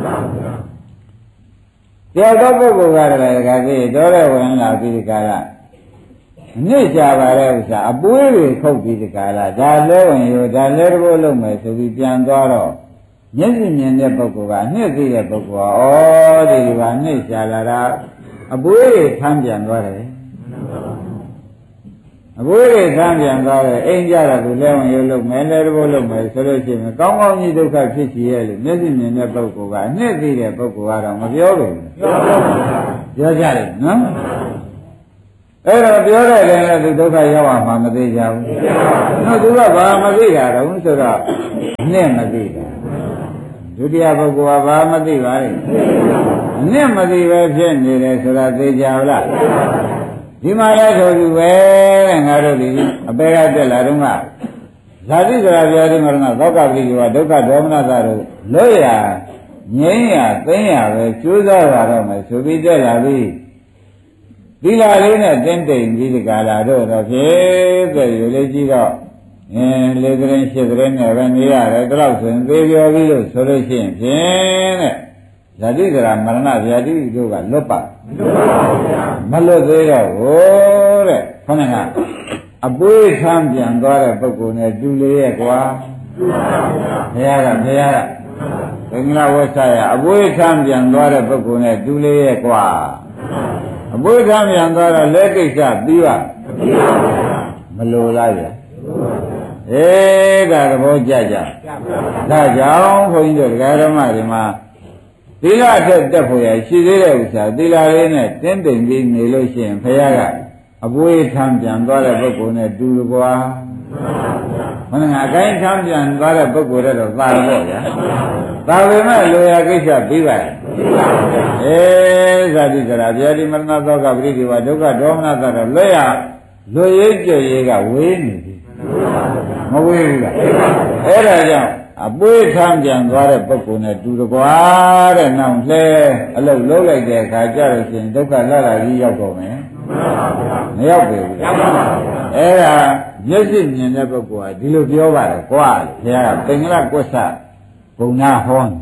တရားတော်ပုဂ္ဂိုလ်ကလည်းဒကာကြီးတော်တဲ့ဝင်လာပြီးဒီကရအနစ်ကြပါတဲ့ဥစ္စာအပွေးတွေခုတ်ပြီးဒီကလာဒါလဲဝင်ရောဒါလဲတဘောလုံးမယ်ဆိုပြီးပြန်သွားတော့မျက်စိမြင်တဲ့ပုဂ္ဂိုလ်ကအနှစ်သိတဲ့ပုဂ္ဂိုလ်ကဩဒီကအနှစ်ကြလာတာအပွေးတွေထမ်းပြန်သွားတယ်အပွေးတွေထမ်းပြန်သွားတယ်အိမ်ကြတော့သူလဲဝင်ရောလုံးမယ်လဲတဘောလုံးမယ်ဆိုလို့ရှိရင်ကောင်းကောင်းကြီးဒုက္ခဖြစ်ချင်ရဲ့လို့မျက်စိမြင်တဲ့ပုဂ္ဂိုလ်ကအနှစ်သိတဲ့ပုဂ္ဂိုလ်ကတော့မပြောဘူးပြောကြတယ်နော်အဲ့တော့ပြောတဲ့လည်းသူဒုက္ခရောက်မှာမသိကြဘူး။နော်သူကဘာမသိတာတော့ဆိုတော့နဲ့မသိတာဒုတိယပုဂ္ဂိုလ်ကဘာမသိပါလဲ။နဲ့မသိပဲဖြစ်နေတယ်ဆိုတာသိကြလား။ဒီမှာလည်းဆိုသူပဲတဲ့ငါတို့ဒီအပေကတက်လာတော့ကဇာတိစရာပြားဒီမှာတော့သောကပတိကဒုက္ခဒေါမနတာတို့လွတ်ရငြိမ်းရသိမ်းရပဲကျိုးစားရတော့မယ်ဆိုပြီးတက်လာပြီသီလလေးနဲ့တင်းတိမ်ပြီးဒီကလာတော့တော့ဖြစ်တဲ့ယူလေးကြီးတော့အင်းလေးကရင်ရှစ်ကရင်နဲ့ပဲနေရတယ်တလောက်ဆိုရင်သေပြောပြီးလို့ဆိုလို့ရှိရင်ဖြင့်တဲ့ဇာတိစရာမရဏဗျာတိတို့ကလွတ်ပါမလွတ်သေးတော့ဘူးတဲ့ခေါင်းကအပွေးဆန်းပြန်သွားတဲ့ပုဂ္ဂိုလ်နဲ့တူလေးရဲ့ကွာဘုရားကဘုရားကဘင်္ဂလာဝဆရာအပွေးဆန်းပြန်သွားတဲ့ပုဂ္ဂိုလ်နဲ့တူလေးရဲ့ကွာအပွေးဆန်းပြန်သွားတော့လက်ကိစ္စပြီးပါမလိုလားဗျာအေးဒါသဘောကျကြဒါကြောင့်ခွန်ကြီးတို့ဒကာဓမ္မတွေမှာသီလထက်တက်ဖို့ရရှိသေးတဲ့ဥစ္စာသီလလေးနဲ့တင်းတိမ်ပြီးနေလို့ရှိရင်ဘုရားကအပွေးထမ်းပြန်သွားတဲ့ပုဂ္ဂိုလ်နဲ့တူလို့ကွာမင်းကအကိုင်းထမ်းပြန်သွားတဲ့ပုဂ္ဂိုလ်တော့သာတော့ဗျာသာပေမဲ့လိုရာကိစ္စပြီးပါရဲ့အေးဇာတိစရာဗျာဒီမရဏသောကပရိဒီဝဒုက္ခဒေါမနသတော့လွတ်ရလွတ်ရေးကြွရေးကဝေးနေပြီမဝေးဘူးလားအဲ့ဒါကြောင့်အပွေးထမ်းပြန်သွားတဲ့ပုဂ္ဂိုလ်နဲ့တူတော့ကွာတဲ့နောက်လဲအလုတ်လုံးလိုက်တဲ့အခါကျတော့ရှင်ဒုက္ခလာလာကြီးရောက်တော့မယ်မရောက်ပြီဘူးအဲ့ဒါမျက်စိမြင်တဲ့ပုဂ္ဂိုလ်ကဒီလိုပြောပါတယ်ကွာဘုရားကပင်္ဂလကွဋ္ဌဘုံနာဟော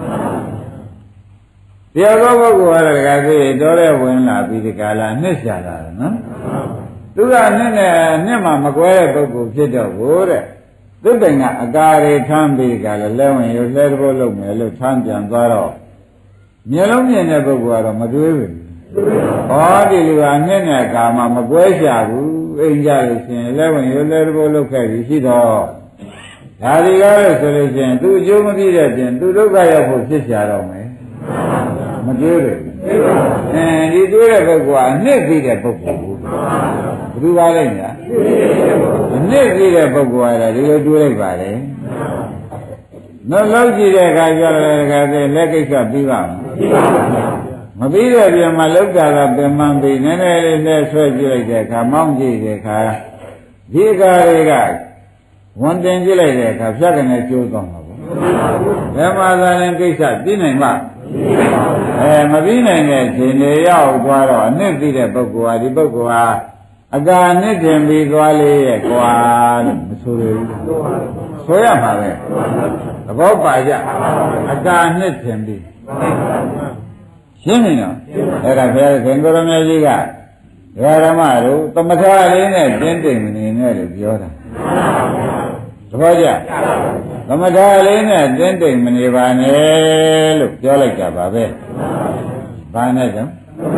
တရားသောပုဂ္ဂိုလ်ကလည်းတကယ်ကြီးတော်တဲ့ဝင်လာပြီးဒီကလာနှစ်ရှာတာနော်သူကနှစ်နဲ့နှစ်မှမကွဲတဲ့ပုဂ္ဂိုလ်ဖြစ်တော့ကိုတဲ့သူတိုင်ကအကာတွေထမ်းပြီးကလည်းလဲဝင်ရလဲတဘောလုပ်မယ်လို့ထမ်းပြန်သွားတော့မျက်လုံးမြင်တဲ့ပုဂ္ဂိုလ်ကတော့မတွေးဘူးဟောဒီလူကနှစ်နဲ့ကာမမကွဲရှာဘူးအိမ်ကြလို့ရှင်လဲဝင်ရလဲတဘောလုပ်ခဲ့ပြီးရှိတော့ဒါဒီကားလို့ဆိုလို့ရှင်သူအကျိုးမပြည့်တဲ့ပြင်သူဒုက္ခရောက်ဖို့ဖြစ်ရှာတော့မယ်မတွေးဘူးအဲဒီတွေးတဲ့ပုဂ္ဂိုလ်ကနှစ်ပြီးတဲ့ပုဂ္ဂိုလ်ဘူးဘယ်သူပါလဲညာနှစ်ပြီးတဲ့ပုဂ္ဂိုလ်ကဒီလိုတွေးလိုက်ပါလေနောက်လောက်ကြည့်တဲ့အခါကျတော့လည်းလက်ကိစ္စပြီးပါမပြီးတဲ့ပြင်မှာလောက်တာကပင်မပြီးနည်းနည်းလေးလှည့်ဆွဲကြည့်လိုက်တဲ့အခါမောင်းကြည့်တဲ့အခါဒီအခါတွေကဝန်တင်ကြည့်လိုက်တဲ့အခါဖြတ်ကနေကျိုးသွားမှာပေါ့ဘယ်မှာသာရင်ကိစ္စပြီးနိုင်မှာအဲမပြီးနိုင်တဲ့ခြေနေရောက်သွားတော့အနှစ်ပြီးတဲ့ပုဂ္ဂိုလ်ဟာဒီပုဂ္ဂိုလ်ဟာအကာနှစ်တင်ပြီးသွားလေရဲ့ကွာလို့မဆိုရဘူးဆိုရမှာပဲသဘောပါကြအကာနှစ်တင်ပြီးရှင်းနေတော့အဲ့ဒါဘုရားခင်ကိုရမကြီးကဓမ္မတို့သမထလေးနဲ့တင်းတိမ်နေနဲ့လို့ပြောတာသဘောကျသမထလေးနဲ့တင်းတိမ်မနေပါနဲ့လို့ပြောလိုက်ကြပါပဲဘာနဲ့ကြောင့်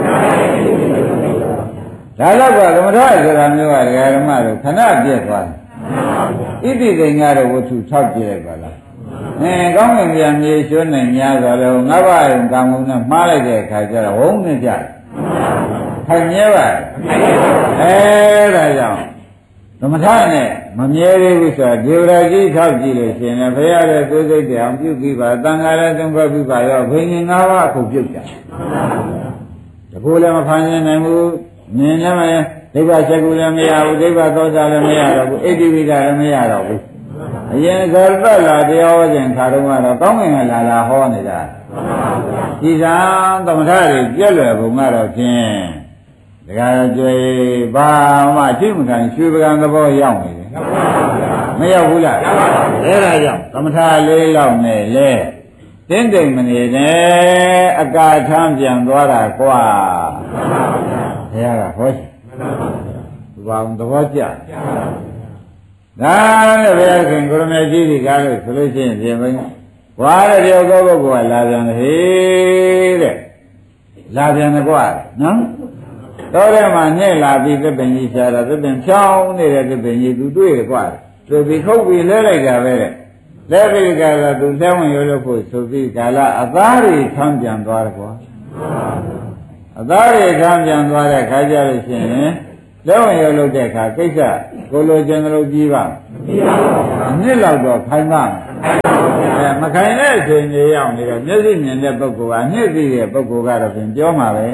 ဒါတော့ကသမထဆိုတာမျိုးကဓမ္မတို့ခဏပြည့်သွားတယ်ဣတိသိင်္ဂါတို့ဝတ္ထုထောက်ပြလိုက်ပါလားအဲကောင်းကင်ပြန်မြေရွှန်းနိုင်များဆိုတော့ငါးပါးရင်ကံကုန်နဲ့မှားလိုက်တဲ့အခါကျတော့ဝုန်းနေကြထိုင်မြဲပါအဲဒါကြောင့်သမထနဲ့မမြဲသေးဘူးဆိုတာဒေဝရာကြီးထောက်ကြည့်လို့ရှင်လည်းဘုရားရဲ့ကိုယ်စိတ်တရားပြုပြီးပါတန်ခါလည်းသုံးခွဲပြီးပါရောဘိညာဉ်ငါးပါးအခုပြုတ်ကြတကူလည်းမဖန်ဆင်းနိုင်ဘူးမြင်လည်းမဒိဗ္ဗချက်ကူလည်းမရဘူးဒိဗ္ဗသောတာလည်းမရတော့ဘူးဣတိဝိဒလည်းမရတော့ဘူးအရင်ဇာတလာတရားဟောခြင်းခါတော့ကတော့ကောင်းကင်ကလာလာဟောနေတာဒီသာသမထတွေပြည့်လွယ်ပုံကတော့ဖြင့်ဒါကြတော့ကြွေဘာမှအရှိမခံရွှေပကံသဘောရောက်နေတယ်မရောက်ဘူးလားအဲ့ဒါကြောင့်သမထလေးလောက်နဲ့လေတင်းတိမ်မနေနဲ့အကာထမ်းပြန်သွားတာကွာဘုရားကဟောရှိဘာသဘောကျဒါလည်းဘုရားခင်ကိုရမေကြီးဒီကားလို့ဆိုလို့ရှိရင်ပြင်မင်းဝါရတဲ့ပုဂ္ဂိုလ်ကလာပြန်တယ်ဟေးတဲ့လာပြန်တယ်ကွာနော်တော့ထဲမှာညှဲ့လာပြီးသစ်ပင်ကြီးရှားတာသစ်ပင်ဖြောင်းနေတဲ့သစ်ပင်ကြီးသူတွေ့တယ်ကွာသူပြီးခုတ်ပြီးလဲလိုက်တာပဲတဲ့လဲပြီးကြတာသူလဲဝင်ရလို့ဖို့ဆိုပြီးကာလအသားတွေဆန်းပြန်သွားတယ်ကွာအသားတွေဆန်းပြန်သွားတဲ့ခါကျလို့ရှိရင်လက်ဝင်ရုပ်လုပ်တဲ့အခါကိစ္စကိုလိုချင်တယ်လို့ကြီးပါအနှစ်လောက်တော့ခိုင်းပါအဲမခိုင်းတဲ့အချိန်ကြီးရောက်နေတော့မျက်စိမြင်တဲ့ပုဂ္ဂိုလ်ကအနှစ်သိတဲ့ပုဂ္ဂိုလ်ကတော့ပြင်ပြောမှာပဲ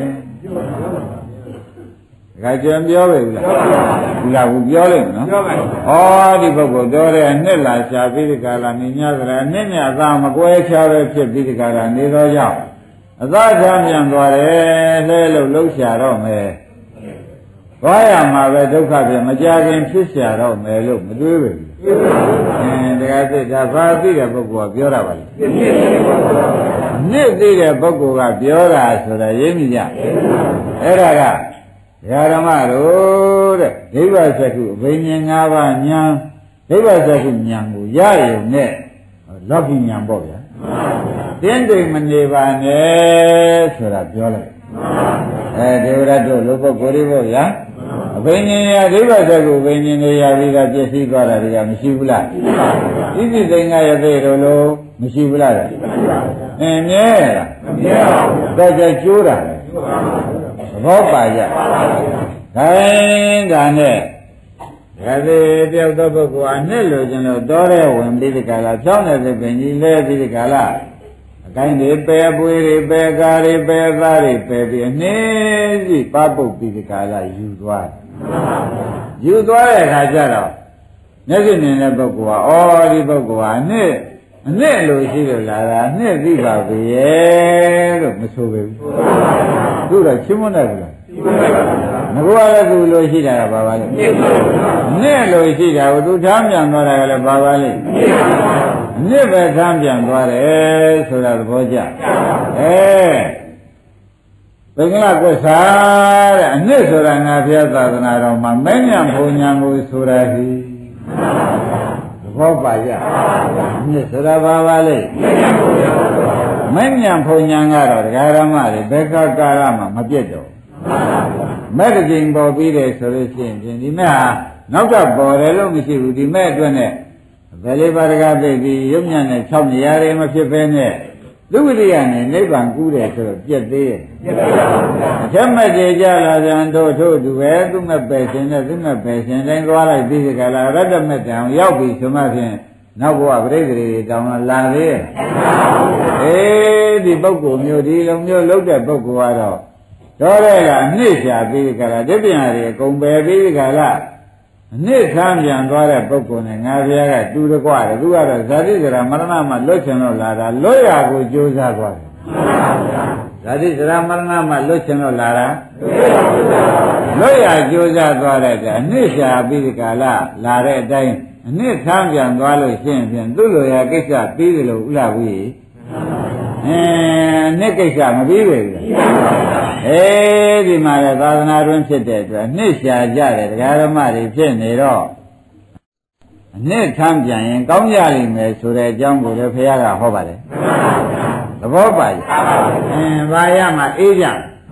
ဒါကြံပြောပဲဘူးလားဘူးလားဘူးပြောလိုက်နော်ပြောပါဘူးဩဒီပုဂ္ဂိုလ်တော်တဲ့အနှစ်လာရှာပြီးဒီကလာနေညသလားအနှစ်မြတ်သားမကွဲချပဲဖြစ်ပြီးဒီကလာနေတော့ကြောင့်အသာချမ်းပြန်သွားတယ်လဲလို့လှုပ်ရှားတော့မယ်သွားရမှာပဲဒုက္ခပြန်မကြခင်ဖြစ်ရှာတော့မယ်လို့မတွေးဘူးအင်းတရားစိတ်ဒါဘာသိတဲ့ပုဂ္ဂိုလ်ကပြောတာပါလေနှစ်သိတဲ့ပုဂ္ဂိုလ်ကပြောတာဆိုတာရင်းမိကြအဲ့ဒါကဓမ္မတို့တဲ့ဒိဗ္ဗစကုအဘိညာဉ်၅ပါးညာဒိဗ္ဗစကုညာကိုရရုံနဲ့လောကီညာပေါ့ဗျာတင်းတိမ်မနေပါနဲ့ဆိုတာပြောလိုက်အဲဒေဝရတို့လူပုဂ္ဂိုလ်တွေပေါ့ဗျာအဘိညာဉ်ရဒိဗ္ဗစကုအဘိညာဉ်တွေရပြီးတော့ပြည့်စည်သွားတာတွေကမရှိဘူးလားဣတိသိင်္ဂရသေးတို့လို့မရှိဘူးလားအင်းမြဲလားမမြဲပါဘူးတော့ကျကျိုးတာဘောပါရခိုင်းတာနဲ့ဒါပေတယောက်သောပုဂ္ဂိုလ်အနှစ်လိုချင်လို့တောထဲဝင်ပြီးဒီကလာဖြောင်းတဲ့ပင်ကြီးလဲပြီးဒီကလာအကိုင်းတွေပယ်ပွေတွေပယ်ကားတွေပယ်သားတွေပယ်ပြီးအနည်းစီပပုတ်ပြီးဒီကလာယူသွားယူသွားတဲ့အခါကျတော့မျက်စိမြင်တဲ့ပုဂ္ဂိုလ်ကဩဒီပုဂ္ဂိုလ်ကအနှစ်အနှစ်လိုရှိလို့လာတာအနှစ်သိပါပြီရဲ့လို့မဆိုဘူးသူတော့ရှင်းမနိုင်ဘူးလားငါကလည်းသူလိုရှိတာကဘာပါလဲနှစ်လိုရှိတာကိုသူထားပြန်သွားတာကလည်းဘာပါလဲနှစ်ပဲထားပြန်သွားတယ်ဆိုတာသဘောကျအဲဘင်္ဂလားကွဆာတဲ့အနှစ်ဆိုတာငါဘုရားသာသနာတော်မှာမဉ္ဇဉ်ဘုံညာကိုဆိုတာဟိသဘောပါရနှစ်ဆိုတာဘာပါလဲမဉ္ဇဉ်ဘုံညာကတော့ဒကာရမတွေဘယ်ကကာရမှာမပြတ်တော့မဲ့တစ်ကြိမ်ပေါ်ပြီးတယ်ဆိုလို့ရှိရင်ဒီမဲ့ဟာနောက်ကပေါ်တယ်လို့မရှိဘူးဒီမဲ့အတွက်နဲ့ဘယ်လေးပါးတကားသိပြီးရုပ်ညံ့နဲ့၆နေရာတွေမဖြစ်ဘဲနဲ့လူဝိရိယနဲ့နိဗ္ဗာန်ကူးတယ်ဆိုတော့ပြည့်သေးရဲ့အထက်မဲ့ကြေကြလာကြံတို့တို့သူပဲသူမဲ့ပယ်ရှင်နဲ့သူမဲ့ပယ်ရှင်တိုင်းသွားလိုက်ပြီးဒီကလာရတ္တမဲ့တံရောက်ပြီဆိုမှဖြင့်နောက်ဘဝပြိတ္တိတွေတောင်းလာသေးရဲ့အေးဒီပုဂ္ဂိုလ်မျိုးဒီလိုမျိုးလုပ်တဲ့ပုဂ္ဂိုလ်ကတော့တော့တဲ့ကအနှစ်ရှာပြီးကြတာဒီပြန်ရီအကုန်ပယ်ပြီးကြလားအနှစ်ဆန်းပြန်သွားတဲ့ပုဂ္ဂိုလ်နဲ့ငါဘုရားကတူတကွတယ်သူကတော့ဇာတိဇရာမရဏမှာလွတ်ချင်တော့လာတာလွတ်ရကိုကြိုးစားသွားတယ်ဇာတိဇရာမရဏမှာလွတ်ချင်တော့လာတာလွတ်ရကြိုးစားသွားတဲ့အနှစ်ရှာပြီးကြလားလာတဲ့အတိုင်းအနှစ်ဆန်းပြန်သွားလို့ရှိရင်ဖြင့်သူ့လိုရာကိစ္စပြီးတယ်လို့ဥလာဝီအဲနှစ်ကိစ္စမပြီးပဲဘူးအဲဒီမှာလည်းသာသနာတွင်ဖြစ်တဲ့အတွက်နှစ်ရှာကြတယ်တရားဓမ္မတွေဖြစ်နေတော့အနှစ်ထမ်းပြန်ရင်ကောင်းကြလိမ့်မယ်ဆိုတဲ့အကြောင်းကိုလည်းဘုရားကဟောပါတယ်သဘောပါရဲ့အင်းဘာရမှာအေးကြ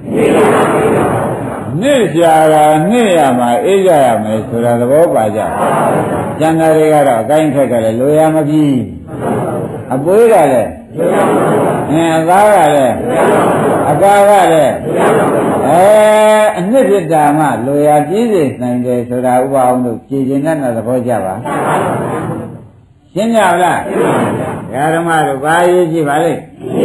နှစ်ရှာတာနှစ်ရမှာအေးကြရမယ်ဆိုတာသဘောပါကြကျန်တာတွေကတော့အကိုင်းခက်ကလည်းလိုရမပြီးအပွေးကလည်းအင်းအသားကလည်းအကာကလည်းအဲအနှစ်ဖြစ်တာမှလိုရာကြီးစေနိုင်တယ်ဆိုတာဥပအောင်လို့ကြည်ကျင်တဲ့သဘောကြပါရှင်းကြလားဓမ္မတို့ဘာရေးကြည့်ပါလိမ့်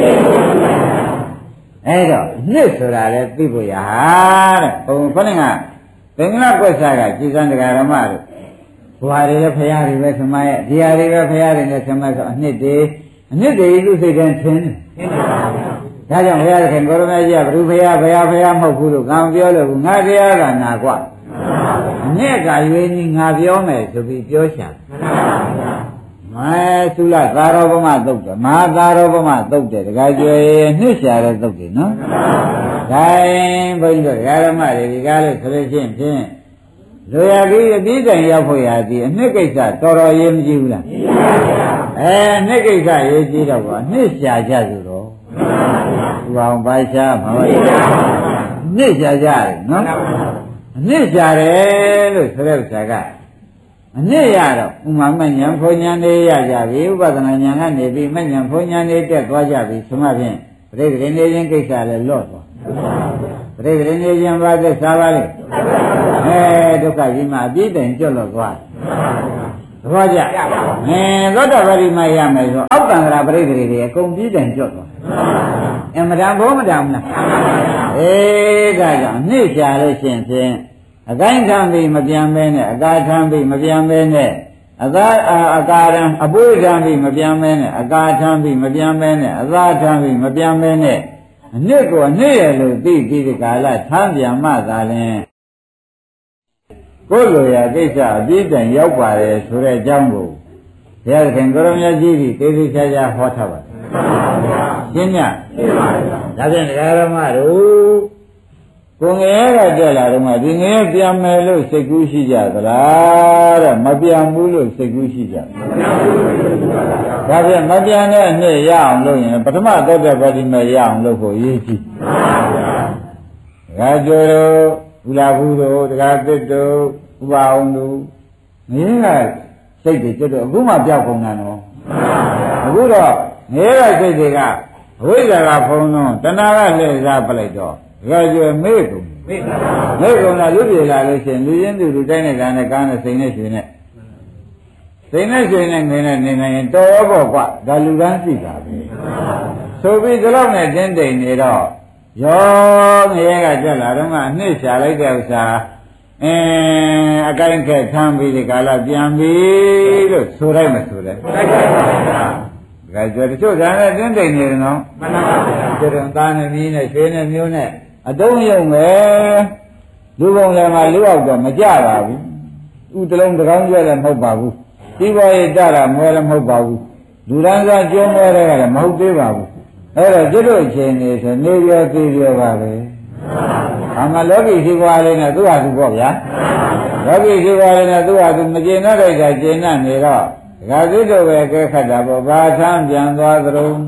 အဲ့တော့နှစ်ဆိုတာလေသိဖို့ရတဲ့ဘုံခொနဲ့ကဘင်္ဂလားကွက်စားကကြည်စံတရားဓမ္မတို့ဘွာတွေလည်းဖရာတွေပဲဆမရဲ့ဒီဟာတွေပဲဖရာတွေနဲ့ဆမဆိုအနှစ်တွေအနှစ်တွေလူစိတ်ထဲထင်းတယ်ဒါကြောင့်ဘုရားခင်ကိုရမကြီးကဘုရားဘုရားဘုရားဘုရားမဟုတ်ဘူးလို့ငါပြောလို့ငါတရားကနာกว่าအနှစ်ကရွေးကြီးငါပြောမယ်ဆိုပြီးပြောရှာမဲသုလသာရောပမသုတ်တယ်မဟာသာရောပမသုတ်တယ်တခါကျွေနှစ်ရှာတဲ့သုတ်တယ်နော်ဒါရင်ဘုန်းကြီးတို့ဓမ္မတွေဒီကားလို့ဆိုလို့ရှိရင်ဖြင့်လူရပြီးအပြီးတိုင်ရောက်ဖို့ရသည်အနှစ်ကိစ္စတော်တော်ရေးမကြည့်ဘူးလားအဲနှစ်ကိစ္စရေးကြည့်တော့ဘာနှစ်ရှာကြဆိုတော့သူအောင်ပါရှာမှာပါနှစ်ရှာကြတယ်နော်အနှစ်ရှာတယ်လို့ဆိုတဲ့ဥစ္စာကအနှစ်ရတော့ဥမာမဉ္ဇဉ်ဘုံဉာဏ်လေးရကြပြီဥပဒနာဉာဏ်ကနေပြီးမဉ္ဇဉ်ဘုံဉာဏ်လေးတက်သွားကြပြီဆိုမှဖြင့်ပြိတ္တိနေခြင်းကိစ္စလည်းလော့သွားပြိတ္တိနေခြင်းဘာသက်စားပါလိမ့်ဟအဲဒုက္ခကြီးမှာအပြည့်တိုင်ကျွတ်လို့သွားသဘောကျအဲသောတာပတိမရမယ်ဆိုအောက်တန်္ဍရာပရိသေတွေအကုန်ပြည့်တိုင်ကျွတ်သွားအမတန်ဘောမတန်ဘူးလားအေးဒါကြောင့်နှိမ့်ချလို့ရှင်ဖြင့်အကိုင်းခံပြီးမပြန်မဲနဲ့အကာထမ်းပြီးမပြန်မဲနဲ့အသာအကာရံအပွေးထမ်းပြီးမပြန်မဲနဲ့အကာထမ်းပြီးမပြန်မဲနဲ့အသာထမ်းပြီးမပြန်မဲနဲ့အနစ်ကိုအနစ်ရလို့သိပြီးဒီကာလထမ်းပြန်မှသာလင်ကိုယ်လိုရာကိစ္စအပြည့်တန်ရောက်ပါတယ်ဆိုတဲ့အကြောင်းကိုဘုရားသခင်ကိုရမကြီးကြီးသေသေးချာချာဟောထားပါတယ်ရှင်းညရှင်းပါဗျာဒါဖြင့်ဒကာရမတို့ကိုငယ်ရတက်လာတော့မှဒီငယ်ပြန်မယ်လို့စိတ်ကူးရှိကြသလားတဲ့မပြန်ဘူးလို့စိတ်ကူးရှိကြဒါဖြင့်မပြန်တဲ့အနှစ်ရအောင်လုပ်ရင်ပထမသောတပတိမရအောင်လုပ်ဖို့ရည်ကြည့်ဒါကြိုးတို့ဘုရားဘူးတို့ဒကာသစ်တို့ဥပအောင်တို့ငယ်ကစိတ်တွေကျွတ်တော့အခုမှပြောက်ကုန်တာနော်အခုတော့ငယ်ကစိတ်တွေကအဝိဇ္ဇာကဖုံးတော့တဏှာကလှည့်စားပလိုက်တော့ဒါကြွယ်မေ့ကုန်မေ့မေ့ကုန်တာလူပြေလာလို့ရှိရင်လူရင်းသူလူတိုင်းနဲ့ကားနဲ့ကားနဲ့စိန်နဲ့ရွှေနဲ့စိန်နဲ့ရွှေနဲ့ငင်းနဲ့နေနိုင်ရင်တော်ရောပေါ့ကွာဒါလူတန်းရှိတာပဲဆိုပြီးဒီလောက်နဲ့တင်းတိမ်နေတော့ရောငရဲကကြက်လာတော့မှအနှစ်ရှာလိုက်တဲ့ဥစ္စာအင်းအကိုင်းခက်ထမ်းပြီးဒီကာလပြန်ပြီလို့ဆိုလိုက်မဆိုလိုက်ဒါကြွယ်တချို့ဇာနဲ့တင်းတိမ်နေတယ်နော်မှန်ပါဗျာကျတော့သားနဲ့မီးနဲ့ရွှေနဲ့မျိုးနဲ့အတုံးယုံပဲလူပုံလည်းမှာလူအောင်တော့မကြပါဘူးဥတလုံးတကောင်းကျွဲလည်းမဟုတ်ပါဘူးဒီပေါ်ရကြတာမွဲလည်းမဟုတ်ပါဘူးလူရန်စားကျုံးမွဲလည်းမဟုတ်သေးပါဘူးအဲ့တော့ကျွတ်တို့အချိန်နေဆိုနေပြောသေးပြောပါပဲအမှလောကီရှိပွားလေးနဲ့သူ့ဟာသူပေါ့ဗျာလောကီရှိပွားလေးနဲ့သူ့ဟာသူမကျေနပ်လိုက်တာကျေနပ်နေတော့ဒကာသစ်တို့ပဲကဲခတ်တာပေါ့ဘာထမ်းပြန်သွားသလုံး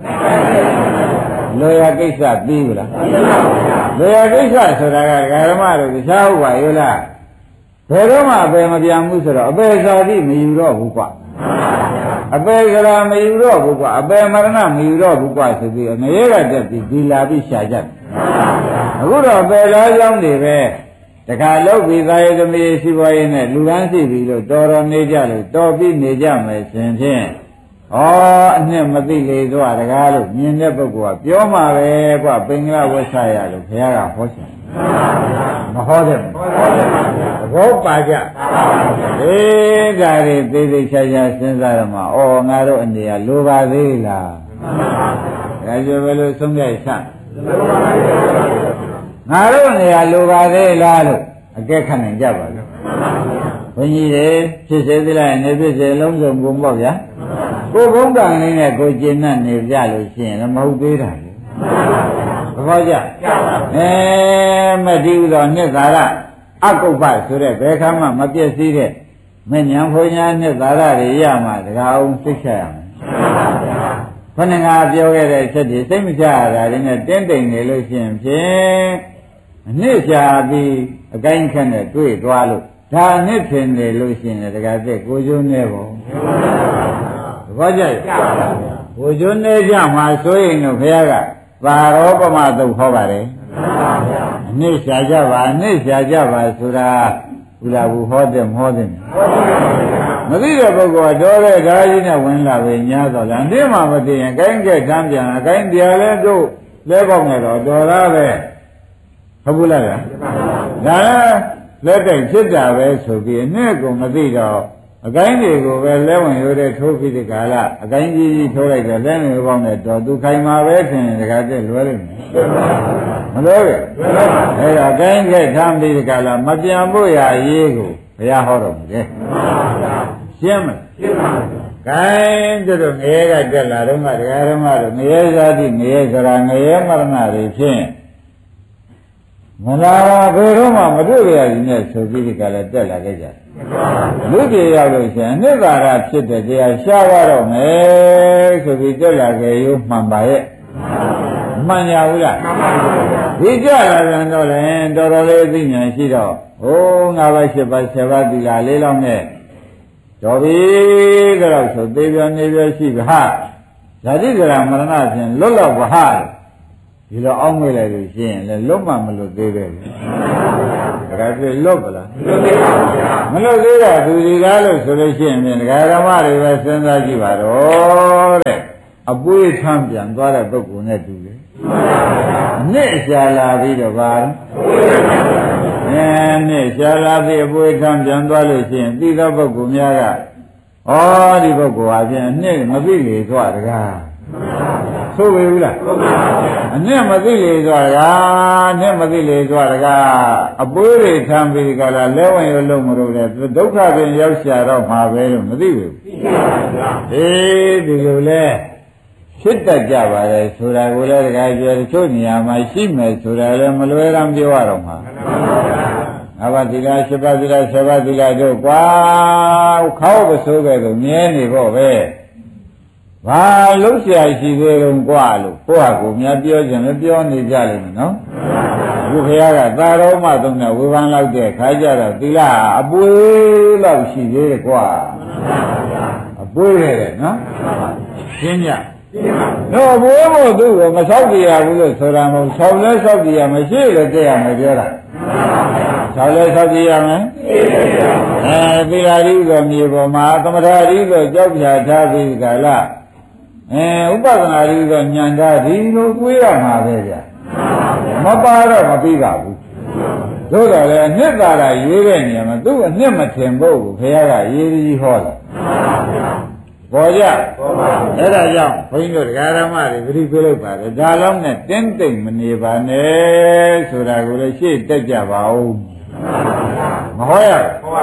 လောရကိစ္စပြီးဘူးလားလောရကိစ္စဆိုတာကဓမ္မတို့တခြားဟုတ်ပါရဲ့လားဘယ်တော့မှအပေမပြန်ဘူးဆိုတော့အပေစာတိမယူတော့ဘူးကွာအပေကရာမယူတော့ဘူးကွာအပေမရဏမယူတော့ဘူးကွာဆိုပြီးငရဲကတက်ပြီးဒီလာပြီးရှာကြတယ်အခုတော့အပေလားကြောင်းတွေပဲတခါလောက်ပြီးသားရဲ့သမီးရှိပွားရေးနဲ့လူရန်ရှိပြီလို့တော်တော်နေကြလို့တော်ပြီးနေကြမယ်ရှင်ဖြင့်ဩအနှစ်မသိလေတော့တကားလို့မြင်တဲ့ပုဂ္ဂိုလ်ကပြောမှာပဲကွပင်္ဂလဝဆရာလို့ဘုရားကဟောချင်မဟောတယ်သဘောပါကြအေးဒါတွေသေးသေးချာချာစဉ်းစားရမှာဩငါတို့အနေကလိုပါသေးလားဒါကြပဲလို့ဆုံးဖြတ်ဆန်းငါတို့အနေကလိုပါသေးလားလို့အကဲခတ်နိုင်ကြပါလို့ဘုန်းကြီးတွေဖြစ်စေသလားနေဖြစ်စေလုံးစုံကုန်ပေါ့ဗျာကိုဘုံကံလေးနဲ့ကိုကျင့်နဲ့နေကြလို့ရှိရင်မဟုတ်သေးတာလေသဘောကျအဲမတည်ဥသောနှစ်သာရအကုပ္ပဆိုတဲ့ဘယ်ခါမှမပြည့်စည်တဲ့မဉ္ဇဉ်ဘုံညာနှစ်သာရတွေရမှတကားအောင်သိချရမယ်ခொနငါပြောခဲ့တဲ့အချက်တွေစိတ်မချရတာတွေနဲ့တင်းတိမ်နေလို့ရှိရင်ဖြင့်အနှစ်ချပြီးအကိုင်းခက်နဲ့တွေ့သွားလို့ဒါနှစ်ထင်နေလို့ရှိရင်တကားတဲ့ကိုကျိုးနေပေါ့ဘာကြိုက်ဘုဇွန်းနေကြမှာဆိုရင်တော့ဘုရားကပါရောပမသုတ်ဟောပါတယ်အနစ်ရှာကြပါအနစ်ရှာကြပါဆိုတာဘုရားဘူးဟောတယ်မဟောတယ်မသိတဲ့ပုဂ္ဂိုလ်ကတော့တဲ့ဓာကြီးနဲ့ဝင်လာပဲညာတော့လားဒီမှာမသိရင်ကိုင်းကဲထမ်းပြန်အကိုင်းတရားလဲတို့လဲပေါက်နေတော့တော်လားပဲဟုတ်ဘူးလားဒါလက်တိုက်ဖြစ်တာပဲဆိုပြီးအနှစ်ကုန်မသိတော့အကိုင်းတွေကိုပဲလဲဝင်ရိုးတဲ့ထိုးပြီးဒီကာလအကိုင်းကြီးကြီးထိုးလိုက်တော့လဲနေပေါင်းနဲ့တော့သူခိုင်မှာပဲထင်တခါတည်းလွဲလိုက်မယ်မလွဲဘူးအဲဒါအကိုင်းကထမ်းပြီးဒီကာလမပြန်ဖို့ရရေးကိုဘုရားဟောတော်မူတယ်ရှင်းမလားရှင်းပါပြီကိုင်းတို့ငရဲကတက်လာတော့မှတရားဓမ္မတို့ငရဲဇာတိငရဲဇရာငရဲမရဏတွေဖြင့်မလာဘယ်တော့မှမတွေ့ရရင်နဲ့ဆိုပြီးဒီကလည်းတက်လာခဲ့ကြတယ်လူပြေရောက်လို့ရှိရင်နိဗ္ဗာန်ဖြစ်တဲ့တရားရှားရတော့မယ်ဆိုပြီးတက်လာခဲ့ရုံမှန်ပါရဲ့မှန်ကြဘူးလားဒီကြလာပြန်တော့လည်းတော်တော်လေးသိဉာဏ်ရှိတော့ဟိုးငါးပါးရှစ်ပါးဆယ်ပါးသီလလေးလောက်နဲ့တော်ပြီတော့ဆိုသေးပြောနေပြောရှိပါဟာဇာတိကရမရဏဖြင့်လွတ်လောက်ပါဟာဒီလိုအောင်းမိလိုက်လို့ရှိရင်လည်းလွတ်မှမလွတ်သေးပဲဒါကြွလွတ်ပလားမလွတ်သေးတာသူဒီကားလို့ဆိုလို့ရှိရင်ဖြင့်ဒကာဓမ္မတွေပဲစဉ်းစားကြည့်ပါတော့တဲ့အပွေးထမ်းပြန်သွားတဲ့ပုဂ္ဂိုလ်နဲ့တူတယ်အနစ်ရှာလာပြီးတော့ပါအဲနဲ့ရှာလာပြီးအပွေးထမ်းပြန်သွားလို့ရှိရင်သိသောပုဂ္ဂိုလ်များကဩဒီပုဂ္ဂိုလ်ဟာဖြင့်အနစ်မသိလေသွားတကားဆိုပေဘူးလားအနစ်မသိလေသွားတကားအနစ်မသိလေသွားတကားအပွေးတွေထမ်းပြီးကြလားလဲဝင်ရလုံးမလို့တဲ့ဒုက္ခပင်ရောက်ရှာတော့မှာပဲလို့မသိဘူးအေးဒီလိုလဲဖြစ်တတ်ကြပါလေဆိုတာကိုလည်းတခါပြောတချို့နေရာမှာရှိမယ်ဆိုတာလည်းမလွယ်ရမ်းပြောရတော့မှာငါးပါးသီလရှစ်ပါးသီလဆယ်ပါးသီလတို့ကွာခေါက်ပစိုးပဲလို့မြဲနေဖို့ပဲဘာလို့ဆရာရှိသေးလုံးကွာလို့ကိုယ့်ဟာကိုယ်များပြောခြင်းလည်းပြောနေကြလိမ့်မယ်နော်အခုခရကသာတော်မှသုံးတဲ့ဝေဖန်လောက်တဲ့ခါကြတော့သီလအပွေးလောက်ရှိသေးတယ်ကွာအပွေးရတယ်နော်ရှင်းကြတော့ဘိုးမို့သူ့ကိုမဆောက်ကြရဘူးလို့ဆိုတာမဟုတ်ဆောက်လဲဆောက်ကြရမရှိလို့တဲ့ရမယ်ပြောတာဆောက်လဲဆောက်ကြရမယ်အဲသီလရီကိုမြေပေါ်မှာသမထရီကိုကြောက်ဖြာထားပြီးကြလားအဲဥပဒနာရီကိုညံထားဒီလိုတွေးရမှာပဲဗျမပါတော့မပြီးပါဘူးတို့တော့လေအနှစ်သာရရေးတဲ့နေရာမှာသူ့အနှစ်မထင်ဖို့ကိုဘုရားကရေးပြီးဟောတာပေါ်ကြအဲ့ဒါကြောင့်ဘုန်းကြီးတို့တရားဓမ္မတွေဂရိပြုလုပ်ပါတယ်ဒါလုံးနဲ့တင်းတိမ်မနေပါနဲ့ဆိုတာကိုလည်းရှေ့တက်ကြပါဦးမဟောရဘူး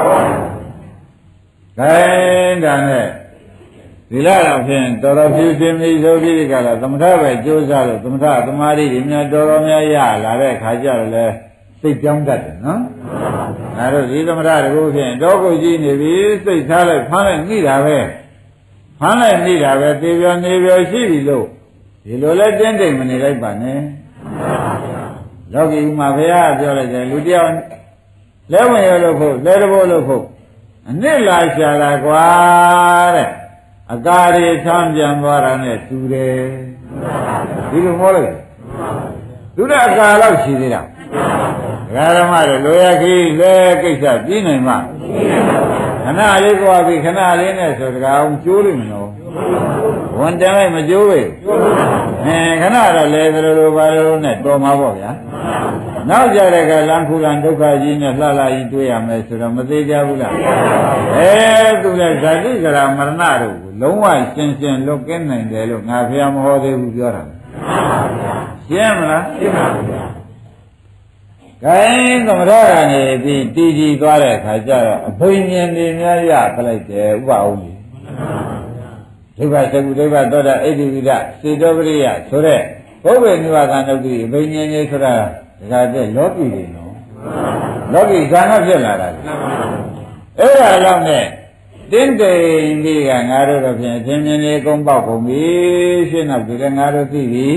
ခိုင်းဒါနဲ့ဒီလားတော့ဖြင့်တော်တော်ဖြူစင်ပြီဆိုပြီးဒီကလာသမထပဲကြိုးစားလို့သမထသမာဓိတွေများတော်တော်များရလာတဲ့ခါကျတော့လေစိတ်ကြောင်းတတ်တယ်နော်အဲဒါဒီသမထတကူဖြင့်တော့ကိုကြည့်နေပြီစိတ်ထားလိုက်ဖမ်းလိုက်နှိတာပဲဖမ်းလိုက်နှိတာပဲသေပြောနေပြောရှိပြီလို့ဒီလိုလဲတင်းတိမ်မနေလိုက်ပါနဲ့လောကီဥမာဘုရားပြောလိုက်တယ်လူတယောက်လဲဝင်ရလို့ဖို့လဲတဘောလို့ဖို့အနစ်လာရှာလာကွာတဲ့အကာရီဆမ်းပြန်သွားတာနဲ့တူတယ်ဒီလိုဟောလိုက်သူတဲ့အကာလောက်ရှိသေးတာဒကာဓမ္မတွေလိုရခီးလဲကိစ္စပြီးနိုင်မှာခဏလေးကြွားပြီးခဏလေးနဲ့ဆိုတကားအောင်ကျိုးလို့မလို့ဝန်တန်လိုက်မကျိုးပဲအဲခဏတော့လဲသလိုလိုပါလို့နဲ့တော်မှာပေါ့ဗျာနောက်ကြတဲ့ကလမ်းခုလန်ဒုက္ခကြီးနဲ့လှလှကြီးတွေ့ရမယ်ဆိုတော့မသေးကြဘူးလားအဲသူလည်းဇာတိကရာမရဏတို့ကိုလုံးဝရှင်းရှင်းလွတ်ကင်းနိုင်တယ်လို့ငါဖះမဟောသေးဘူးပြောတာရှင်းမလားရှင်းပါဘူးဗျာခိုင်းသမထကနေပြီးတည်ကြည်သွားတဲ့အခါကျတော့အဘိညာဉ်တွေများရပလိုက်တယ်ဥပအောင်ကြီးဒုက္ခသကုဒုက္ခသောတာအိဋ္ဌိဝိဒစေတောပရိယဆိုတဲ့ဘုဗ္ဗေနိဝါဒနုတ်တိအဘိညာဉ်ကြီးဆိုတာဒါကတည်းလောကီတွေနော်လောကီဇာနာဖြစ်လာတာအဲ့ဒါလောက်နဲ့တင်းတိမ်ပြီးကငါတို့တော့ဖြင့်အချင်းချင်းလေးကုန်းပေါက်ကုန်ပြီရှင်းတော့ဒီကငါတို့သိပြီ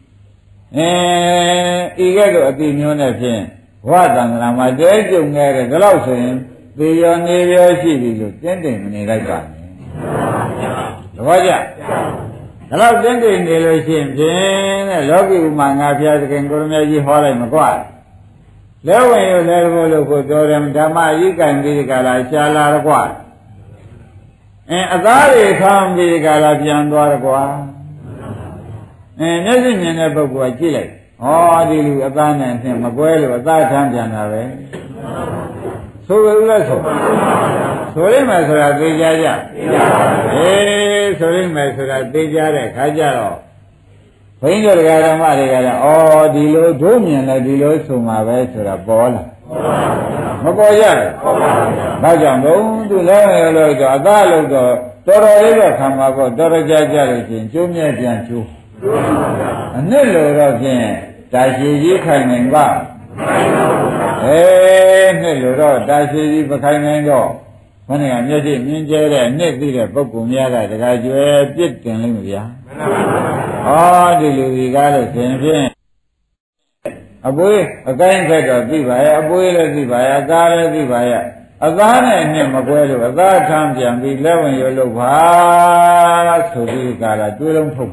အဲဤကဲ့သို့အတိမျိုးနဲ့ဖြင့်ဘဝတန္တရာမှာတဲကျုံခဲ့တဲ့ဒါလို့ဆိုရင်သေရောနေရောရှိပြီလို့တင်းတိမ်မနေလိုက်ပါနဲ့သဘောကျဒါလို့တင်းတိမ်နေလို့ရှိရင်ဖြင့်တဲ့လောကီဥမာငါဖျားသခင်ကိုရမကြီးဟောလိုက်မကွာလဲဝင်ရလဲဘောလို့ကိုတော်တယ်ဓမ္မကြီးကံပြီးဒီကလာရှားလာတော့ကွာအဲအသားတွေခံပြီးဒီကလာပြန်သွားတော့ကွာအဲမျက်စိမြင်တဲ့ပုဂ္ဂိုလ်ကကြည့်လိုက်ဟောဒီလူအသားနဲ့အင်းမကွဲလို့အသားထမ်းပြန်တာပဲဆိုရဦးလားဆိုဆိုရမယ်ဆိုတာသိကြကြအေးဆိုရမယ်ဆိုတာသိကြတဲ့ခါကျတော့ဘုန်းကြီးတို့ဓမ္မတွေကလည်းဩဒီလိုတို့မြင်လဲဒီလိုဆိုမှာပဲဆိုတာပေါ်လာမပေါ်ရဘူးဘာကြောင့်လဲသူလဲရလို့တော့အသားလို့တော့တော်တော်လေးတော့ခံမှာပေါ့တော်တော်ကြကြလို့ရှိရင်ကျိုးမြဲပြန်ကျိုးအနည်းလို့တော့ဖြင့်တာရှိကြီးခိုင်နိုင်ပါအေးနှစ်လို့တော့တာရှိကြီးမခိုင်နိုင်တော့ဘယ်နဲ့ကမျက်စိမြင်ကျဲတဲ့နှစ်သိတဲ့ပုဂ္ဂိုလ်များကတခါကျွဲပြစ်တင်လိမ့်မယ်ဗျာဟောဒီလူကြီးကားလို့ရှင်ဖြင့်အပွေးအကိုင်းဖက်တော့သိပါရဲ့အပွေးလည်းသိပါရဲ့အကားလည်းသိပါရဲ့အသားနဲ့နှစ်မကွဲလို့အသားထမ်းပြန်ပြီးလက်ဝင်ရလို့ပါဆိုပြီးကားလာတွေးလုံးထုတ်ပါ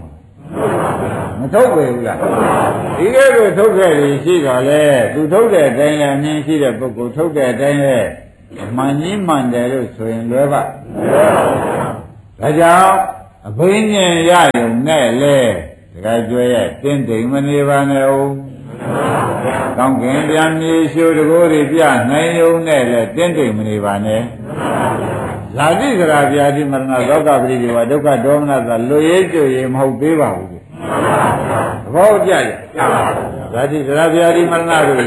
မထုတ်ပေဘူးလားဒီကဲကိုထုတ်ခဲ့ပြီးရှိတော့လေသူထုတ်တဲ့အတိုင်းလည်းအမြင်ရှိတဲ့ပုဂ္ဂိုလ်ထုတ်တဲ့အတိုင်းလည်းမှန်ကြီးမှန်တယ်လို့ဆိုရင်လွယ်ပါဒါကြောင့်အဘိညာဉ်ရရုံနဲ့လေတခါကျွဲရဲ့တင်းတိမ်မနေပါနဲ့ဦးကောင်းကင်ပြန်မြေရှိုးတကိုးတွေပြနိုင်ရုံနဲ့လေတင်းတိမ်မနေပါနဲ့ဇာတိကရာဗျာတိမရဏဒုက္ခပရိဒီဝဒုက္ခဒေါမနသာလွရည်ကျွေမဟုတ်သေးပါဘူးသဘောကျကြဇာတိကရာဗျာတိမရဏတို့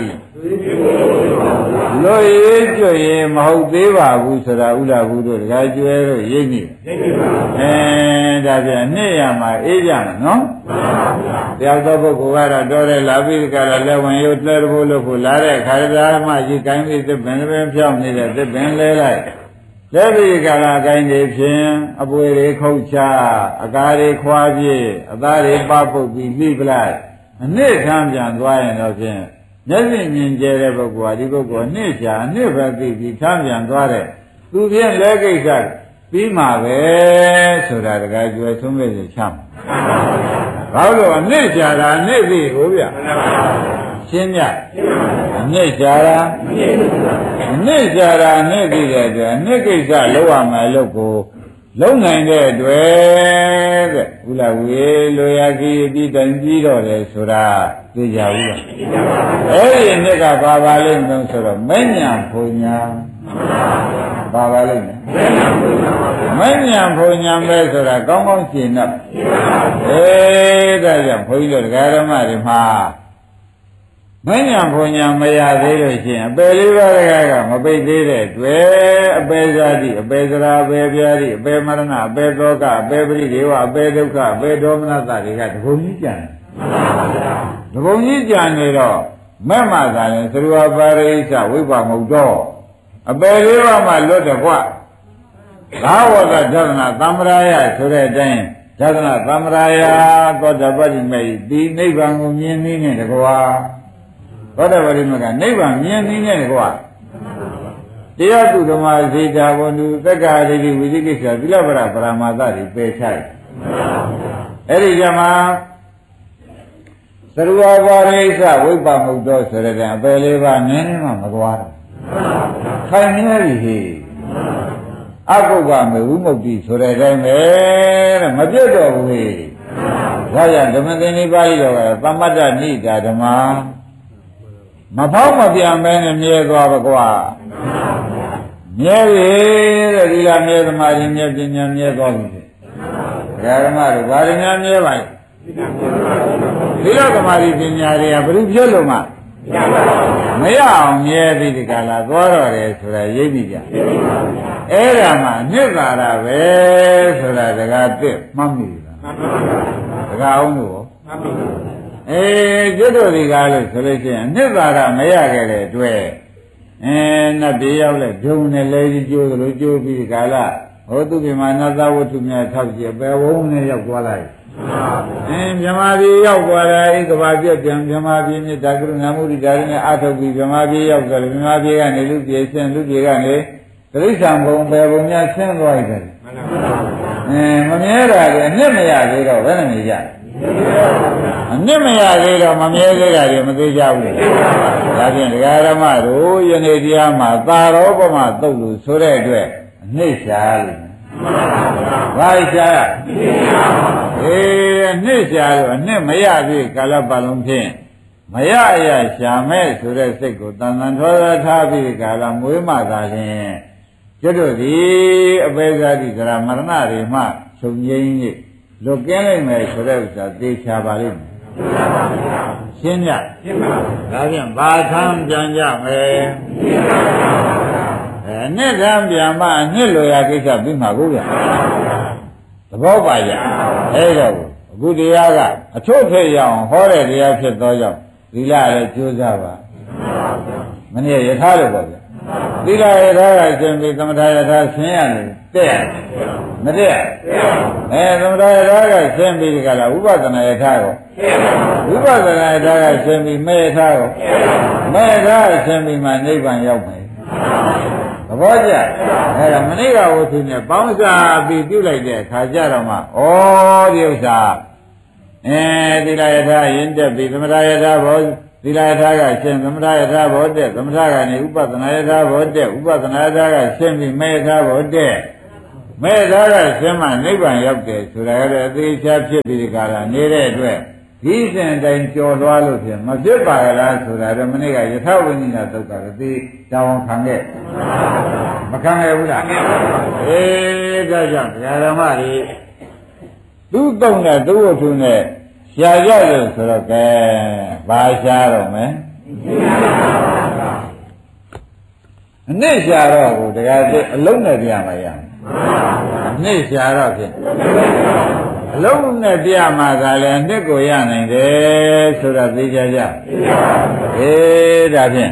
လွရည်ကျွေမဟုတ်သေးပါဘူးဆိုတာဥလာဘူးတို့တခါကျွဲတို့ရိပ်နေအဲဒါပြန်နှစ်ရမှာအေးကြမှာနော်တရားသောပုဂ္ဂိုလ်ကတော့တော်တယ်လာပြီးကြတာလက်ဝင်ရုပ်လဲဖို့လို့ဖို့လာတဲ့ခါရဓမ္မကြီးကိုင်းပြီးသစ်ပင်ပင်ဖြောင်းနေတဲ့သစ်ပင်လဲလိုက်လက်ပြီးကြတာကိုင်းနေဖြင့်အပွေတွေခုတ်ချအကားတွေခွာပြည့်အသားတွေပပုတ်ပြီးလိပလိုက်အနှစ်ထမ်းပြန်သွားရင်တော့ဖြင့်မျက်စိမြင်ကျဲတဲ့ပုဂ္ဂိုလ်ဟာဒီပုဂ္ဂိုလ်အနှစ်ချာအနှစ်ပဲသိပြီးထမ်းပြန်သွားတဲ့သူဖြင့်လဲကိစ္စပြီးမှာပဲဆိုတာတကယ်ကျွယ်ဆုံးမဲ့ချမ်းဘာလို့အနှစ်ချာတာအနှစ်သိကိုဗျရှင်းပြအနှစ်ချာတာအနှစ်ချာတာအနှစ်သိတဲ့အတွက်အနှစ်ကိစ္စလောက်ရမယ်လို့ကိုလုံးနိုင်တဲ့အတွက်တဲ့ဘုလားဝေလိုရာကြီးအပြီးတိုင်ပြီးတော့လေဆိုတာသိကြဘူးလားအဲ့ဒီနှစ်ကဘာပါလိမ့်မလို့ဆိုတော့မဉ္ဇဉ်ဘုံညာဘာပါလိမ့်မဉ္ဇဉ်ဘုံညာပဲဆိုတာကောင်းကောင်းရှင်းတော့အေးဒါကြောင့်ဘုန်းကြီးတို့တရားဓမ္မတွေမှာမဉ္ဇဉ်ဘုံညာမရသေးလို့ရှိရင်အပေလေးပါးတကားကမပိတ်သေးတဲ့တွေ့အပေဇာတိအပေသရာအပေပြာတိအပေမရဏအပေသောကအပေပရိဒေဝအပေဒုက္ခအပေဒေါမနတတွေကတဘုံကြီးကြံတဘုံကြီးကြံနေတော့မဲ့မှသာရင်သရဝပါရိစ္ဆဝိပမုတ်တော့အပေလေးပါးမှလွတ်တယ်ကွဘာဝကဒသနာသမ္မာယဆိုတဲ့အတိုင်းဒသနာသမ္မာယသောတပတိမေဒီနိဗ္ဗာန်ကိုမြင်နေတယ်ကွာသောတပတိမေကနိဗ္ဗာန်မြင်နေတယ်ကွာတရားသူဓမ္မဇေတာဝန္တုသက္ကာရိတိဝိသိကိစ္စသီလပရပရမသတွေပယ်ချတယ်အဲ့ဒီကြမှာသရဝပါရိစ္ဆဝိပမုတ်တော်ဆိုတဲ့အပယ်လေးပါးနည်းနည်းမှမသွားတော့ခိုင်နေပြီဟိအကုက္ကမေဝိမု ക്തി ဆိုတဲ့အတိုင်းပဲတဲ့မပြတ်တော့ဘူးဟိဒါကြောင့်ဓမ္မသင်္နိပါဠိတော်ကသမတ္တနိတာဓမ္မမဖောက်မပြန်မဲနဲ့မြဲသွားပါကွာမြဲပြီတဲ့ဒီလားမြဲသမာဓိမြဲပညာမြဲသွားပြီဓမ္မတို့ဘာတွေများမြဲပါလဲဒီလိုသမာဓိပညာတွေကဘယ်လိုဖြစ်လို့မှမရအောင်မြဲပြီးဒီကလာသွားတော့တယ်ဆိုတာရိပ်ပြီကြအဲ့ဒါမှမြစ်သာတာပဲဆိုတာတကားတစ်မှတ်မိလားတကားအောင်လို့အေးကျွတ်တို့ဒီကားလို့ဆိုလို့ရှိရင်မြစ်သာတာမရခဲ့တဲ့အတွက်အဲနတ်တွေရောက်လဲဂျုံနဲ့လဲကြီးကျိုးသလိုကျိုးပြီးဒီကလာဟောသူပြမနသဝတ္ထုများထောက်ကြည့်ပဲဝုန်းနဲ့ရောက်သွားလိုက်အင်းမြမပြည်ရောက်သွားတယ်ဧကဘာပြည့်ပြန်မြမပြည်မြစ်တာကရုဏာမုဒိတာနဲ့အထုတ်ပြီးမြမပြည်ရောက်သွားတယ်မြမပြည်ကနေလူပြေဆင်းလူပြေကနေတိရစ္ဆာန်ဘုံပဲဘုံများဆင်းသွားတယ်အင်းမမြဲတာလေအနှစ်မရသေးတော့ဘယ်နဲ့နေကြအနှစ်မရသေးတော့မမြဲသေးတာတွေမသေးကြဘူးဒါဖြင့်ဒကာရမတို့ယနေ့တရားမှာသာရောပမသုတ်လို့ဆိုတဲ့အတွက်အနှစ်ရှာလို့ဘာရှာအေးအနှစ်ရှာလို့အနှစ်မရသေးကာလပတ်လုံးဖြင့်မရအရရှာမဲ့ဆိုတဲ့စိတ်ကိုတန်တန်ထောထောထားပြီးကာလမွေးမှသာလျှင်ကျွတ်တို့ဒီအပေဇာတိသရမရဏတွေမှချုပ်ငြိမ်းကြီးလွတ်ကင်းနိုင်မယ်ဆိုတဲ့ဥစ္စာသိချပါလိမ့်မယ်ရှင်းကြရှင်းပါဒါဖြင့်ဘာသံပြန်ကြမယ်အဲနှစ်သံပြန်မှအနှစ်လိုရာကိစ္စပြီးမှာကိုဗျာသဘောပါကြအဲဒါကိုအခုတရားကအထုတ်ဖြစ်ရအောင်ဟောတဲ့တရားဖြစ်သောကြောင့်သီလလည်းကြိုးစားပါမနေ့ယထာလို့ပေါ့ဗျာသီလယထာကရှင်ပြီးသမထယထာဆင်းရတယ်တဲ့မတဲ့အဲသမထယထာကဆင်းပြီးဒီကလာဥပဒနာယထာကိုဥပဒနာယထာကဆင်းပြီးမေယထာကိုမေယထာဆင်းပြီးမှနိဗ္ဗာန်ရောက်မယ်သဘောကျအဲဒါမနေ့ကဝတ္ထုနဲ့ပေါင်းစားပြီးပြုလိုက်တဲ့အခါကျတော့မှဩဒီဥစ္စာအဲသီလယထာယဉ်တက်ပြီးသမထယထာဘောသီလယထာကရှင်သမထယထာဘောတက်သမထကနေဥပဒနာယထာဘောတက်ဥပဒနာယထာကရှင်ပြီးမေယထာဘောတက်မေယထာကရှင်မှနိဗ္ဗာန်ရောက်တယ်ဆိုတာလည်းအသေးချာဖြစ်ပြီးဒီကရာနေတဲ့အတွက်ဒီစဉ်တိုင်းကြော်သွားလို့ဖြစ်မဖြစ်ပါကလားဆိုတာတော့မနေ့ကယထာဝိနိနာသုတ်ကတော့ဒီတောင်းခံခဲ့မခံခဲ့ဘူးလားအေးဒါကြောင့်ဓမ္မတွေသူ့တုံနဲ့သူ့ဝတ္ထုနဲ့ရှားကြတယ်ဆိုတော့ကဲဘာရှားတော့မယ်အနည်းရှားတော့ကိုတရားသိအလုံးနဲ့ပြမှာရအနည်းရှားတော့ဖြင့်အလုံးနဲ့ပြမှာကလည်းအနှစ်ကိုရနိုင်တယ်ဆိုတော့သိကြကြအေးဒါဖြင့်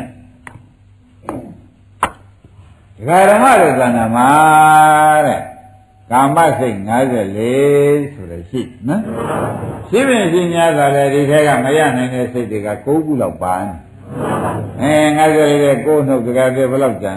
ဒကာဓမ္မတို့ကဏ္ဍမှာတဲ့ကာမစိတ်၅၄ဆိုရရှိနော်ရှိပင်ရှိများကလည်းဒီထဲကမရနိုင်တဲ့စိတ်တွေက၉ခုလောက်ပါနေအဲ၅၄တဲ့ကိုယ်နှုတ်တကယ်ဘယ်လောက်ကြံ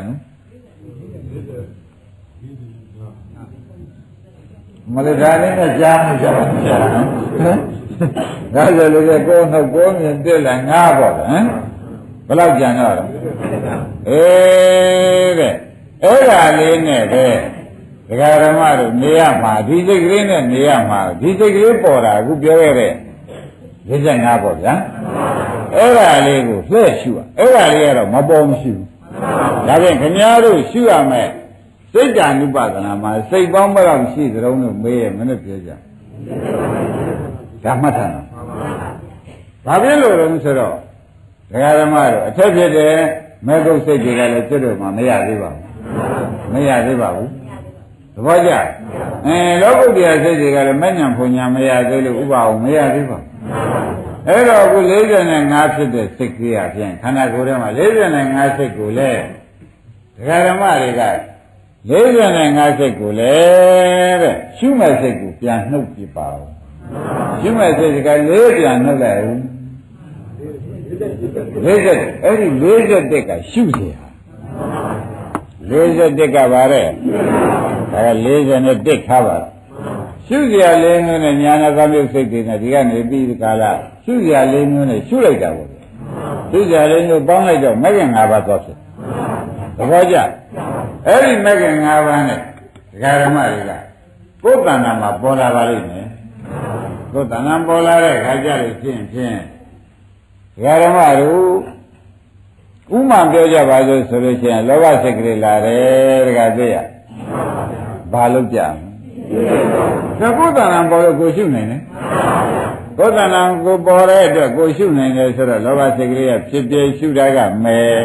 မလဒါလေးနဲ့ကြားမကြဘူးဟမ်၅၄တဲ့ကိုယ်နှုတ်ကိုမြင်တက်လာ၅ပေါ့ဟမ်ဘယ်လောက်ကြံတော့အေးတဲ့အဲ့ဒါလေးနဲ့ပဲဒကာဓမ္မတို့နေရမှာဒီစိတ်ကလေးနဲ့နေရမှာဒီစိတ်ကလေးပေါ်တာအခုပြောခဲ့တဲ့၄၅ပေါ့ဗျာအဲ့ဒါလေးကိုလှည့်ရှုရအဲ့ဒါလေးကတော့မပေါ်မရှိဘူးဒါဖြင့်ခင်ဗျားတို့ရှုရမယ်စိတ်ဓာနုပဒနာမှာစိတ်ပေါင်းဘယ်လောက်ရှိသလုံးလို့မေးရမနဲ့ပြောကြဒါမှတ်ထားတာဘာဖြစ်လို့လဲဆိုတော့ဒကာဓမ္မတို့အထက်ဖြစ်တဲ့မေဂုတ်စိတ်တွေကလည်းကျွတ်တော့မှမရသေးပါဘူးမရသေးပါဘူးသဘောကျအဲလောကုတ္တရာစိတ်တွေကလည်းမညံဖုန်ညာမရသေးလို့ဥပအောင်မရသေးပါဘူးအဲ့တော့အခု၄၅ဖြစ်တဲ့စိတ်ကြီးအပြင်ခန္ဓာကိုယ်ထဲမှာ၄၅စိတ်ကိုလည်းဒကာဓမ္မတွေက၄၅စိတ်ကိုလည်းတဲ့ရှုမဲ့စိတ်ကိုပြန်နှုတ်ပြပါဦးရှုမဲ့စိတ်ကလေးပြန်နှုတ်လိုက်ဦး၄၀အဲ့ဒီ၄၁ကရှုเสีย၄၁ကပါတဲ့ဒါက၄၁ထားပါရှုเสียလေးမျိုးနဲ့ညာနာသမြုပ်စိတ်တွေနဲ့ဒီကနေပြီးဒီကာလရှုเสียလေးမျိုးနဲ့ရှုလိုက်တာပေါ့ရှုเสียလေးမျိုးပေါင်းလိုက်တော့မဂ္ဂင်၅ပါးသွားဖြစ်သဘောကျအဲ့ဒီမဂ္ဂင်၅ပါးနဲ့ဒကာဓမ္မတွေကကိုယ်တဏ္ဍာမှာပေါ်လာပါလိမ့်မယ်ကိုယ်တဏ္ဍာပေါ်လာတဲ့ခါကျလို့ဖြင့်ဖြင့်ဒကာဓမ္မတို့ဥမာပြောကြပါစို့ဆိုလို့ရှိရင်လောဘစိတ်ကလေးလာတယ်တခါသိရဘာလို့ကြသကုတ္တနာပေါ်လို့ကိုရှုနိုင်တယ်ကုတ္တနာကိုပေါ်တဲ့အတွက်ကိုရှုနိုင်တယ်ဆိုတော့လောဘစိတ်ကလေးကဖြစ်ပြရှုတာကမယ်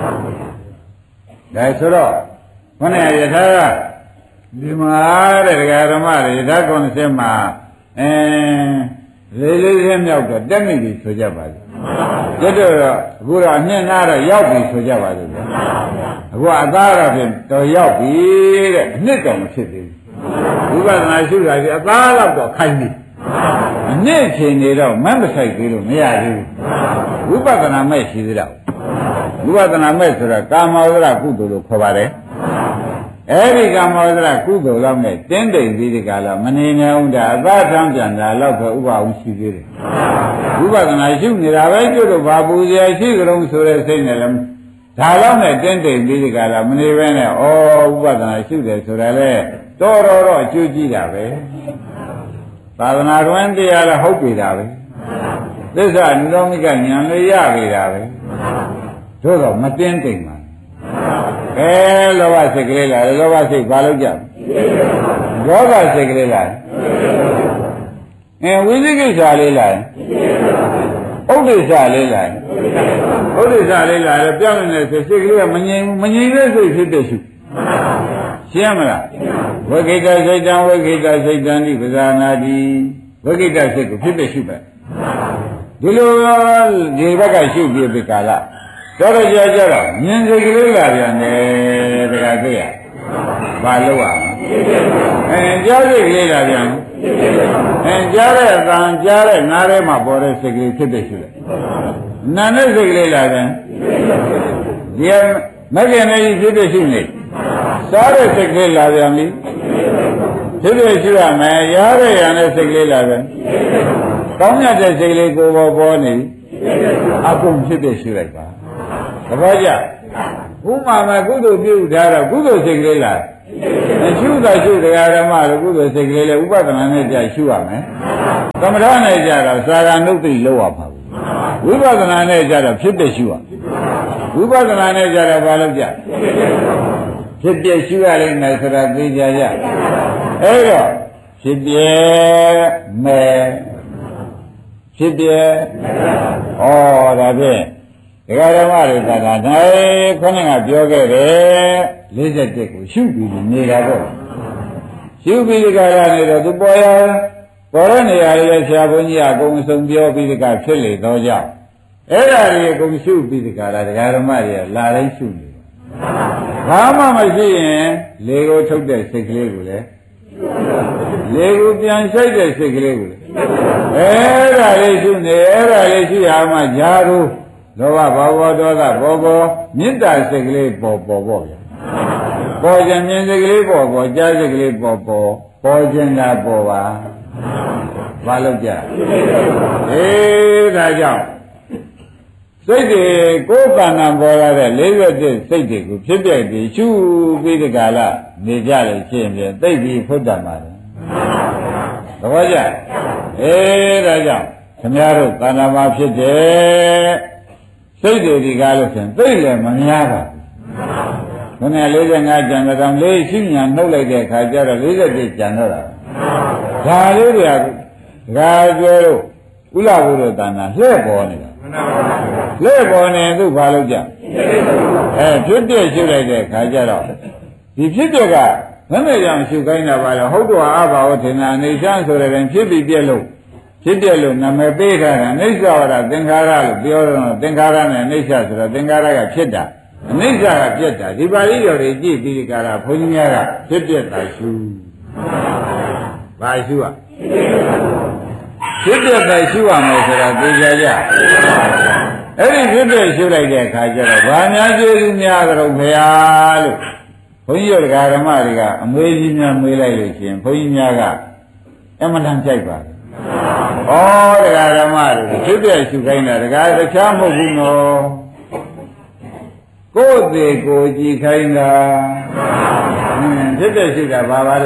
ဒါဆိုတော့ခொနဲ့ယထာကဒီမှာတဲ့ဒကာဓမ္မတွေယထာကုံစင်မှာအဲလေးလေးလေးမြောက်တော့တက်မိပြီဆိုကြပါစို့ကျွတ်တော့အခုတော့အနှင်းသားတော့ရောက်ပြီဆိုကြပါစို့ဗျာအခုအသားတော့ဖြင့်တော်ရောက်ပြီတဲ့အနှစ်တော့မဖြစ်သေးဘူးဝိပဿနာရှုတာကြီးအသားတော့တော့ခိုင်းပြီအနှစ်ချိန်နေတော့မမဆိုင်သေးလို့မရသေးဘူးဝိပဿနာမဲ့ရှိသေးတော့ဝိပဿနာမဲ့ဆိုတာကာမဝဇ္ဇကုသိုလ်လို့ခေါ်ပါတယ်အဲ့ဒီကာမဝဇ္ဇကုသိုလ်လောက်နဲ့တင်းတိမ်ပြီးဒီကလာမနေနိုင်ဘူးဒါအသားထမ်းပြန်တာတော့ပဲဥပအောင်ရှိသေးတယ်ဝိပဿနာရှုနေတာပဲကျွတ်တော့ဘာပူဇော်ရှိကြုံဆိုတဲ့စိတ်နဲ့လည်းဒါတော့နဲ့တင်းတိမ်ပြီးဒီကလာမနေပဲနဲ့ဩဝိပဿနာရှုတယ်ဆိုတာလေတော်တော်တော့အကျိုးကြည့်တာပဲသာသနာ့တွင်တရားလည်းဟုတ်ပြီတာပဲသစ္စာနိရောဓကဉာဏ်လေးရပြီတာပဲတို့တော့မတင်းတိမ်ပါအဲလောဘစိတ်ကလေးလာလောဘစိတ်ဘာလို့ကြဒေါသစိတ်ကလေးလာအဲဝိသိကိစ္စလေးလာဥဒိစ္စလေးလာဥဒိစ္စလေးလာပြောင်းနေတဲ့စိတ်ကလေးကမငြိမ်ဘူးမငြိမ်တဲ့စိတ်ဖြစ်တဲ့ရှုရှင်းမလားဝိကိတစိတ်တံဝိကိတစိတ်တံဒီပဇာနာတိဝိကိတစိတ်ကိုဖြစ်တဲ့ရှုပဲဒီလိုဒီဘက်ကရှုပြပြကာလတော်တော်ကြာကြာတော့မြင်စိတ်ကလေးလာပြန်တယ်တခါသိရဘာလို့ရအဲကြားစိတ်ကလေးလာပြန်အဲကြားတဲ့အတန်ကြားတဲ့နားထဲမှာပေါ်တဲ့စိတ်ကလေးဖြစ်တဲ့ရှုလိုက်နာနဲ့စိတ်ကလေးလာပြန်ဒီမဂ္ဂင်နဲ့ဖြစ်တဲ့ရှုနေစားတဲ့စိတ်ကလေးလာပြန်ပြီဖြစ်ဖြစ်ရှိရမယ်ရရရနဲ့စိတ်ကလေးလာပဲကောင်းမြတ်တဲ့စိတ်လေးကိုပေါ်ပေါ်နေအကုန်ဖြစ်ဖြစ်ရှိလိုက်ပါသဘောကျဘုမာမကုသိုလ်ပြုထားတော့ကုသိုလ်စိတ်ကလေးလာရှုတာရှုတရားဓမ္မလို့ကုသိုလ်စိတ်ကလေးလေဥပဒနာနဲ့ကြာရှုရမယ်သမထနဲ့ကြာတော့သာဂနုတ္တိလောက်ရပါဘူးဝိပဿနာနဲ့ကြာတော့ဖြစ်ဖြစ်ရှုရဝိပဿနာနဲ့ကြာတော့ဘာလို့ကြာဖြစ်ဖြစ်ရှုရလိမ့်မယ်ဆိုတာသိကြရအဲ့တော့ဖြစ်ပြမယ်ဖြစ်ပြဩဒါဖြင့်ဒကာဓမ္မတွေသာသာနိုင်ခေါင်းကပြောခဲ့တယ်၄၁ကိုရှုပြီးနေတာပေါ့ရှုပြီးဒီကရနေတော့သူပေါ်ရပေါ်ရနေရလေဆရာဘုန်းကြီးကအကုန်အစုံပြောပြီးဒီကဖြစ်လေတော့ကြောင့်အဲ့ဒါတွေအကုန်ရှုပြီးဒီကရဒကာဓမ္မတွေကလာတိုင်းရှုနေတယ်ဘာမှမရှိရင်လေကိုထုတ်တဲ့စိတ်ကလေးကိုလည်းလေကိုပြန်ဆိုင်တဲ့စိတ်ကလေးကိုလည်းအဲ့ဒါလေးရှုနေအဲ့ဒါလေးရှုရမှဂျာတို့လောဘဘောဘောဒေါသဘောဘောမေတ္တာစိတ်ကလေးပေါ်ပေါ်ပေါ့ဗျာပေါ်ခြင်းမြင်စိတ်ကလေးပေါ်ပေါ်ကြားစိတ်ကလေးပေါ်ပေါ်ပေါ်ခြင်းသာပေါ်ပါဘာလို့ကြအေးဒါကြောင့်စိတ်တွေကိုယ်ကံနာပေါ်လာတဲ့လေးရွက်တဲ့စိတ်တွေကိုဖြစ်ပြပြီးရှုပြီးဒီကလာနေကြလို့ရှိရင်သိပြီးဖုဒ္ဓမှာတယ်သဘောကျအေးဒါကြောင့်ခင်ဗျားတို့ကံနာမှာဖြစ်တယ်စိတ်တွေဒီကားလို့ဆိုရင်သိလည်းမများပါဘူးခொန၄၅ကျန်တော့လေးရှိညာနှုတ်လိုက်တဲ့အခါကျတော့၄၁ကျန်တော့တာဒါလေးတွေကဒကာကျော်တို့ဥလာဘုရောတဏ္ဍာလှဲ့ပေါ်နေတာလှဲ့ပေါ်နေသူဘာလို့ကြအဲဖြစ်ပြရှုလိုက်တဲ့အခါကျတော့ဒီဖြစ်ပြကမမဲ့ကြောင့်ရှုခိုင်းတာပါလေဟုတ်တော့အဘာဝထင်တာအိဋ္ဌဆိုတဲ့ရင်ဖြစ်ပြီးပြက်လို့ဖြစ်ပြလို့နာမည်ပေးထားတာအိဋ္ဌဝရသင်္ခါရလို့ပြောတော့သင်္ခါရနဲ့အိဋ္ဌဆိုတော့သင်္ခါရကဖြစ်တာအိဋ္ဌကပြက်တာဒီပါဠိတော်တွေကြည့်ပြီးဒီကရာဘုန်းကြီးများကဖြစ်ပြတာရှုဘာရှုอ่ะဖြစ်ပြတာရှုရမယ်ဆိုတာသိကြကြအဲ့ဒီဖြစ်ပြရှုလိုက်တဲ့အခါကျတော့ဘာများကျေးဇူးများကြတော့ဘုရားလို့ဘုန်းကြီးတို့ဓမ္မတွေကအမွေးကြီးများမွေးလိုက်လို့ရှိရင်ဘုန်းကြီးများကအမှန်တန်ကြိုက်ပါဩတရားဓမ္မတွေဖြစ်ပြရှုခိုင်းတာတရားတခြားမဟုတ်ဘူးနော်ကိုယ်သေးကိုကြည်ခိုင်းတာဖြစ်ပြရှုတာဘာပါလဲ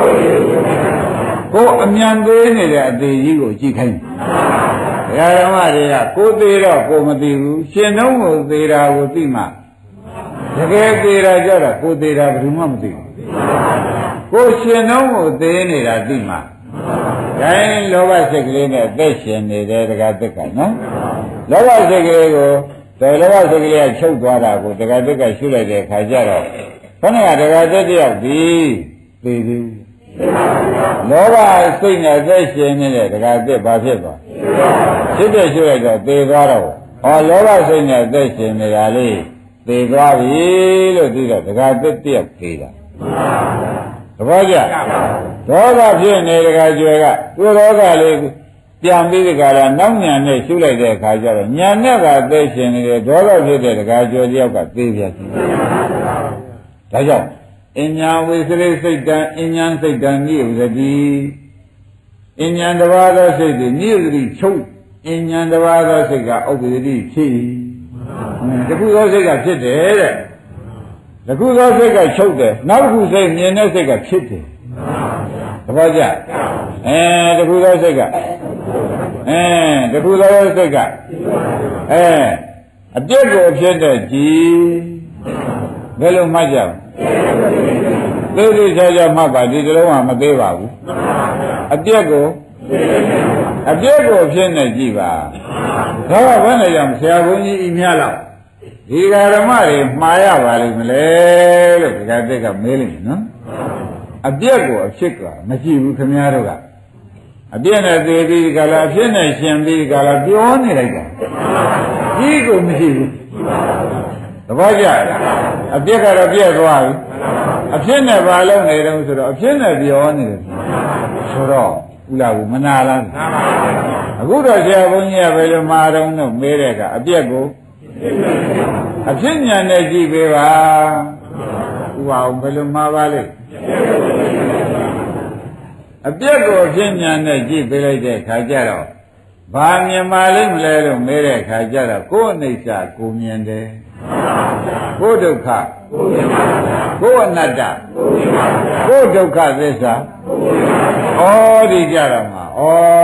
ကိုယ်အမြန်သေးနေတဲ့အသေးကြီးကိုကြည်ခိုင်းတရားဓမ္မတွေကကိုယ်သေးတော့ကိုယ်မသိဘူးရှင်နှုံးကိုသေးတာကိုသိမှတကယ်သေးတာကြတော့ကိုယ်သေးတာဘယ်သူမှမသိဘူးကိုယ်ရှင်နှုံးကိုသေးနေတာသိမှဒါရင်လောဘစိတ်ကလေးနဲ့သက်ရှင်နေတဲ့တရားသက်ကနော်လောဘစိတ်ကလေးကိုဒေလောဘစိတ်ကလေးကချုပ်သွားတာကိုတရားသက်ကရှုလိုက်တဲ့အခါကျတော့ခொနကတရားသက်တယောက်ဒီသိသေးလောဘစိတ်နဲ့သက်ရှင်နေတဲ့တရားသက်ဘာဖြစ်သွားဖြစ်တဲ့ရှုလိုက်တော့သေသွားတော့ဟောလောဘစိတ်နဲ့သက်ရှင်နေတာလေးသေသွားပြီလို့သိတော့တရားသက်တယောက်သေးတာသဘောကျဒေါသဖြစ်နေတဲ့ကြွယ်ကသူ့ဒေါသလေးပြန်ပြီးဒီကရာနောက်ညာနဲ့ရှုလိုက်တဲ့အခါကျတော့ညာနဲ့ကသိရှင်နေတဲ့ဒေါသဖြစ်တဲ့တရားကြွယ်တယောက်ကသိပြစီဒါကြောင့်အဉ္ညာဝိသရိစိတ်တံအဉ္ညာစိတ်တံနိဝဇတိအဉ္ညာတစ်ပါးသောစိတ်သည်နိဝဇတိချုပ်အဉ္ညာတစ်ပါးသောစိတ်ကဥပ္ပဇတိဖြစ်တခုသောစိတ်ကဖြစ်တယ်တဲ့တခုသောစိတ်ကချုပ်တယ်နောက်တစ်ခုစိတ်မြင်တဲ့စိတ်ကဖြစ်တယ်သဘောကျအဲတခုသောစိတ်ကအဲတခုသောစိတ်ကအဲအပြစ်ကိုဖြစ်တဲ့ကြည်ဘယ်လိုမှတ်ကြလဲသိသိချာချာမှတ်ပါဒီတလုံးကမသေးပါဘူးအပြစ်ကိုအပြစ်ကိုဖြစ်နေကြည့်ပါဒါကဘယ်နဲ့ကြောင့်ဆရာဘုန်းကြီးဤများလောက်ဒီဓမ္မတွေမှားရပါလိမ့်မလဲလို့ဒီကတက်ကမေးလိုက်နော်အပြစ်ကိုအဖြစ်ကမရှိဘူးခင်ဗျားတို့ကအပြစ်နဲ့သေပြီးကြလားအဖြစ်နဲ့ရှင်ပြီးကြလားပြောနေလိုက်တာကြီးကိုမရှိဘူးသဘောကျအပြစ်ကတော့ပြည့်သွားပြီအဖြစ်နဲ့ဘာလုပ်နေတုံးဆိုတော့အဖြစ်နဲ့ပြောနေတယ်ဆိုတော့ဥလာဘူးမနာလားအခုတော့ဆရာဘုန်းကြီးကဘယ်လိုမှာတုံးတော့မေးတဲ့ကအပြစ်ကိုအဖြစ်ညာနဲ့ကြည့်ပေးပါဥပါအောင်ဘယ်လိုမှာပါလဲအပြက်ကိုအဖြစ်ဉာဏ်နဲ့ကြည့်ပေးလိုက်တဲ့ခါကျတော့ဘာမြင်ပါလိမ့်မလဲလို့မေးတဲ့ခါကျတော့ကိုယ်အနိစ္စကိုမြင်တယ်ကိုယ်ဒုက္ခကိုယ်အနတ္တကိုယ်ဒုက္ခသစ္စာဩဒီကြတော့မှာဩ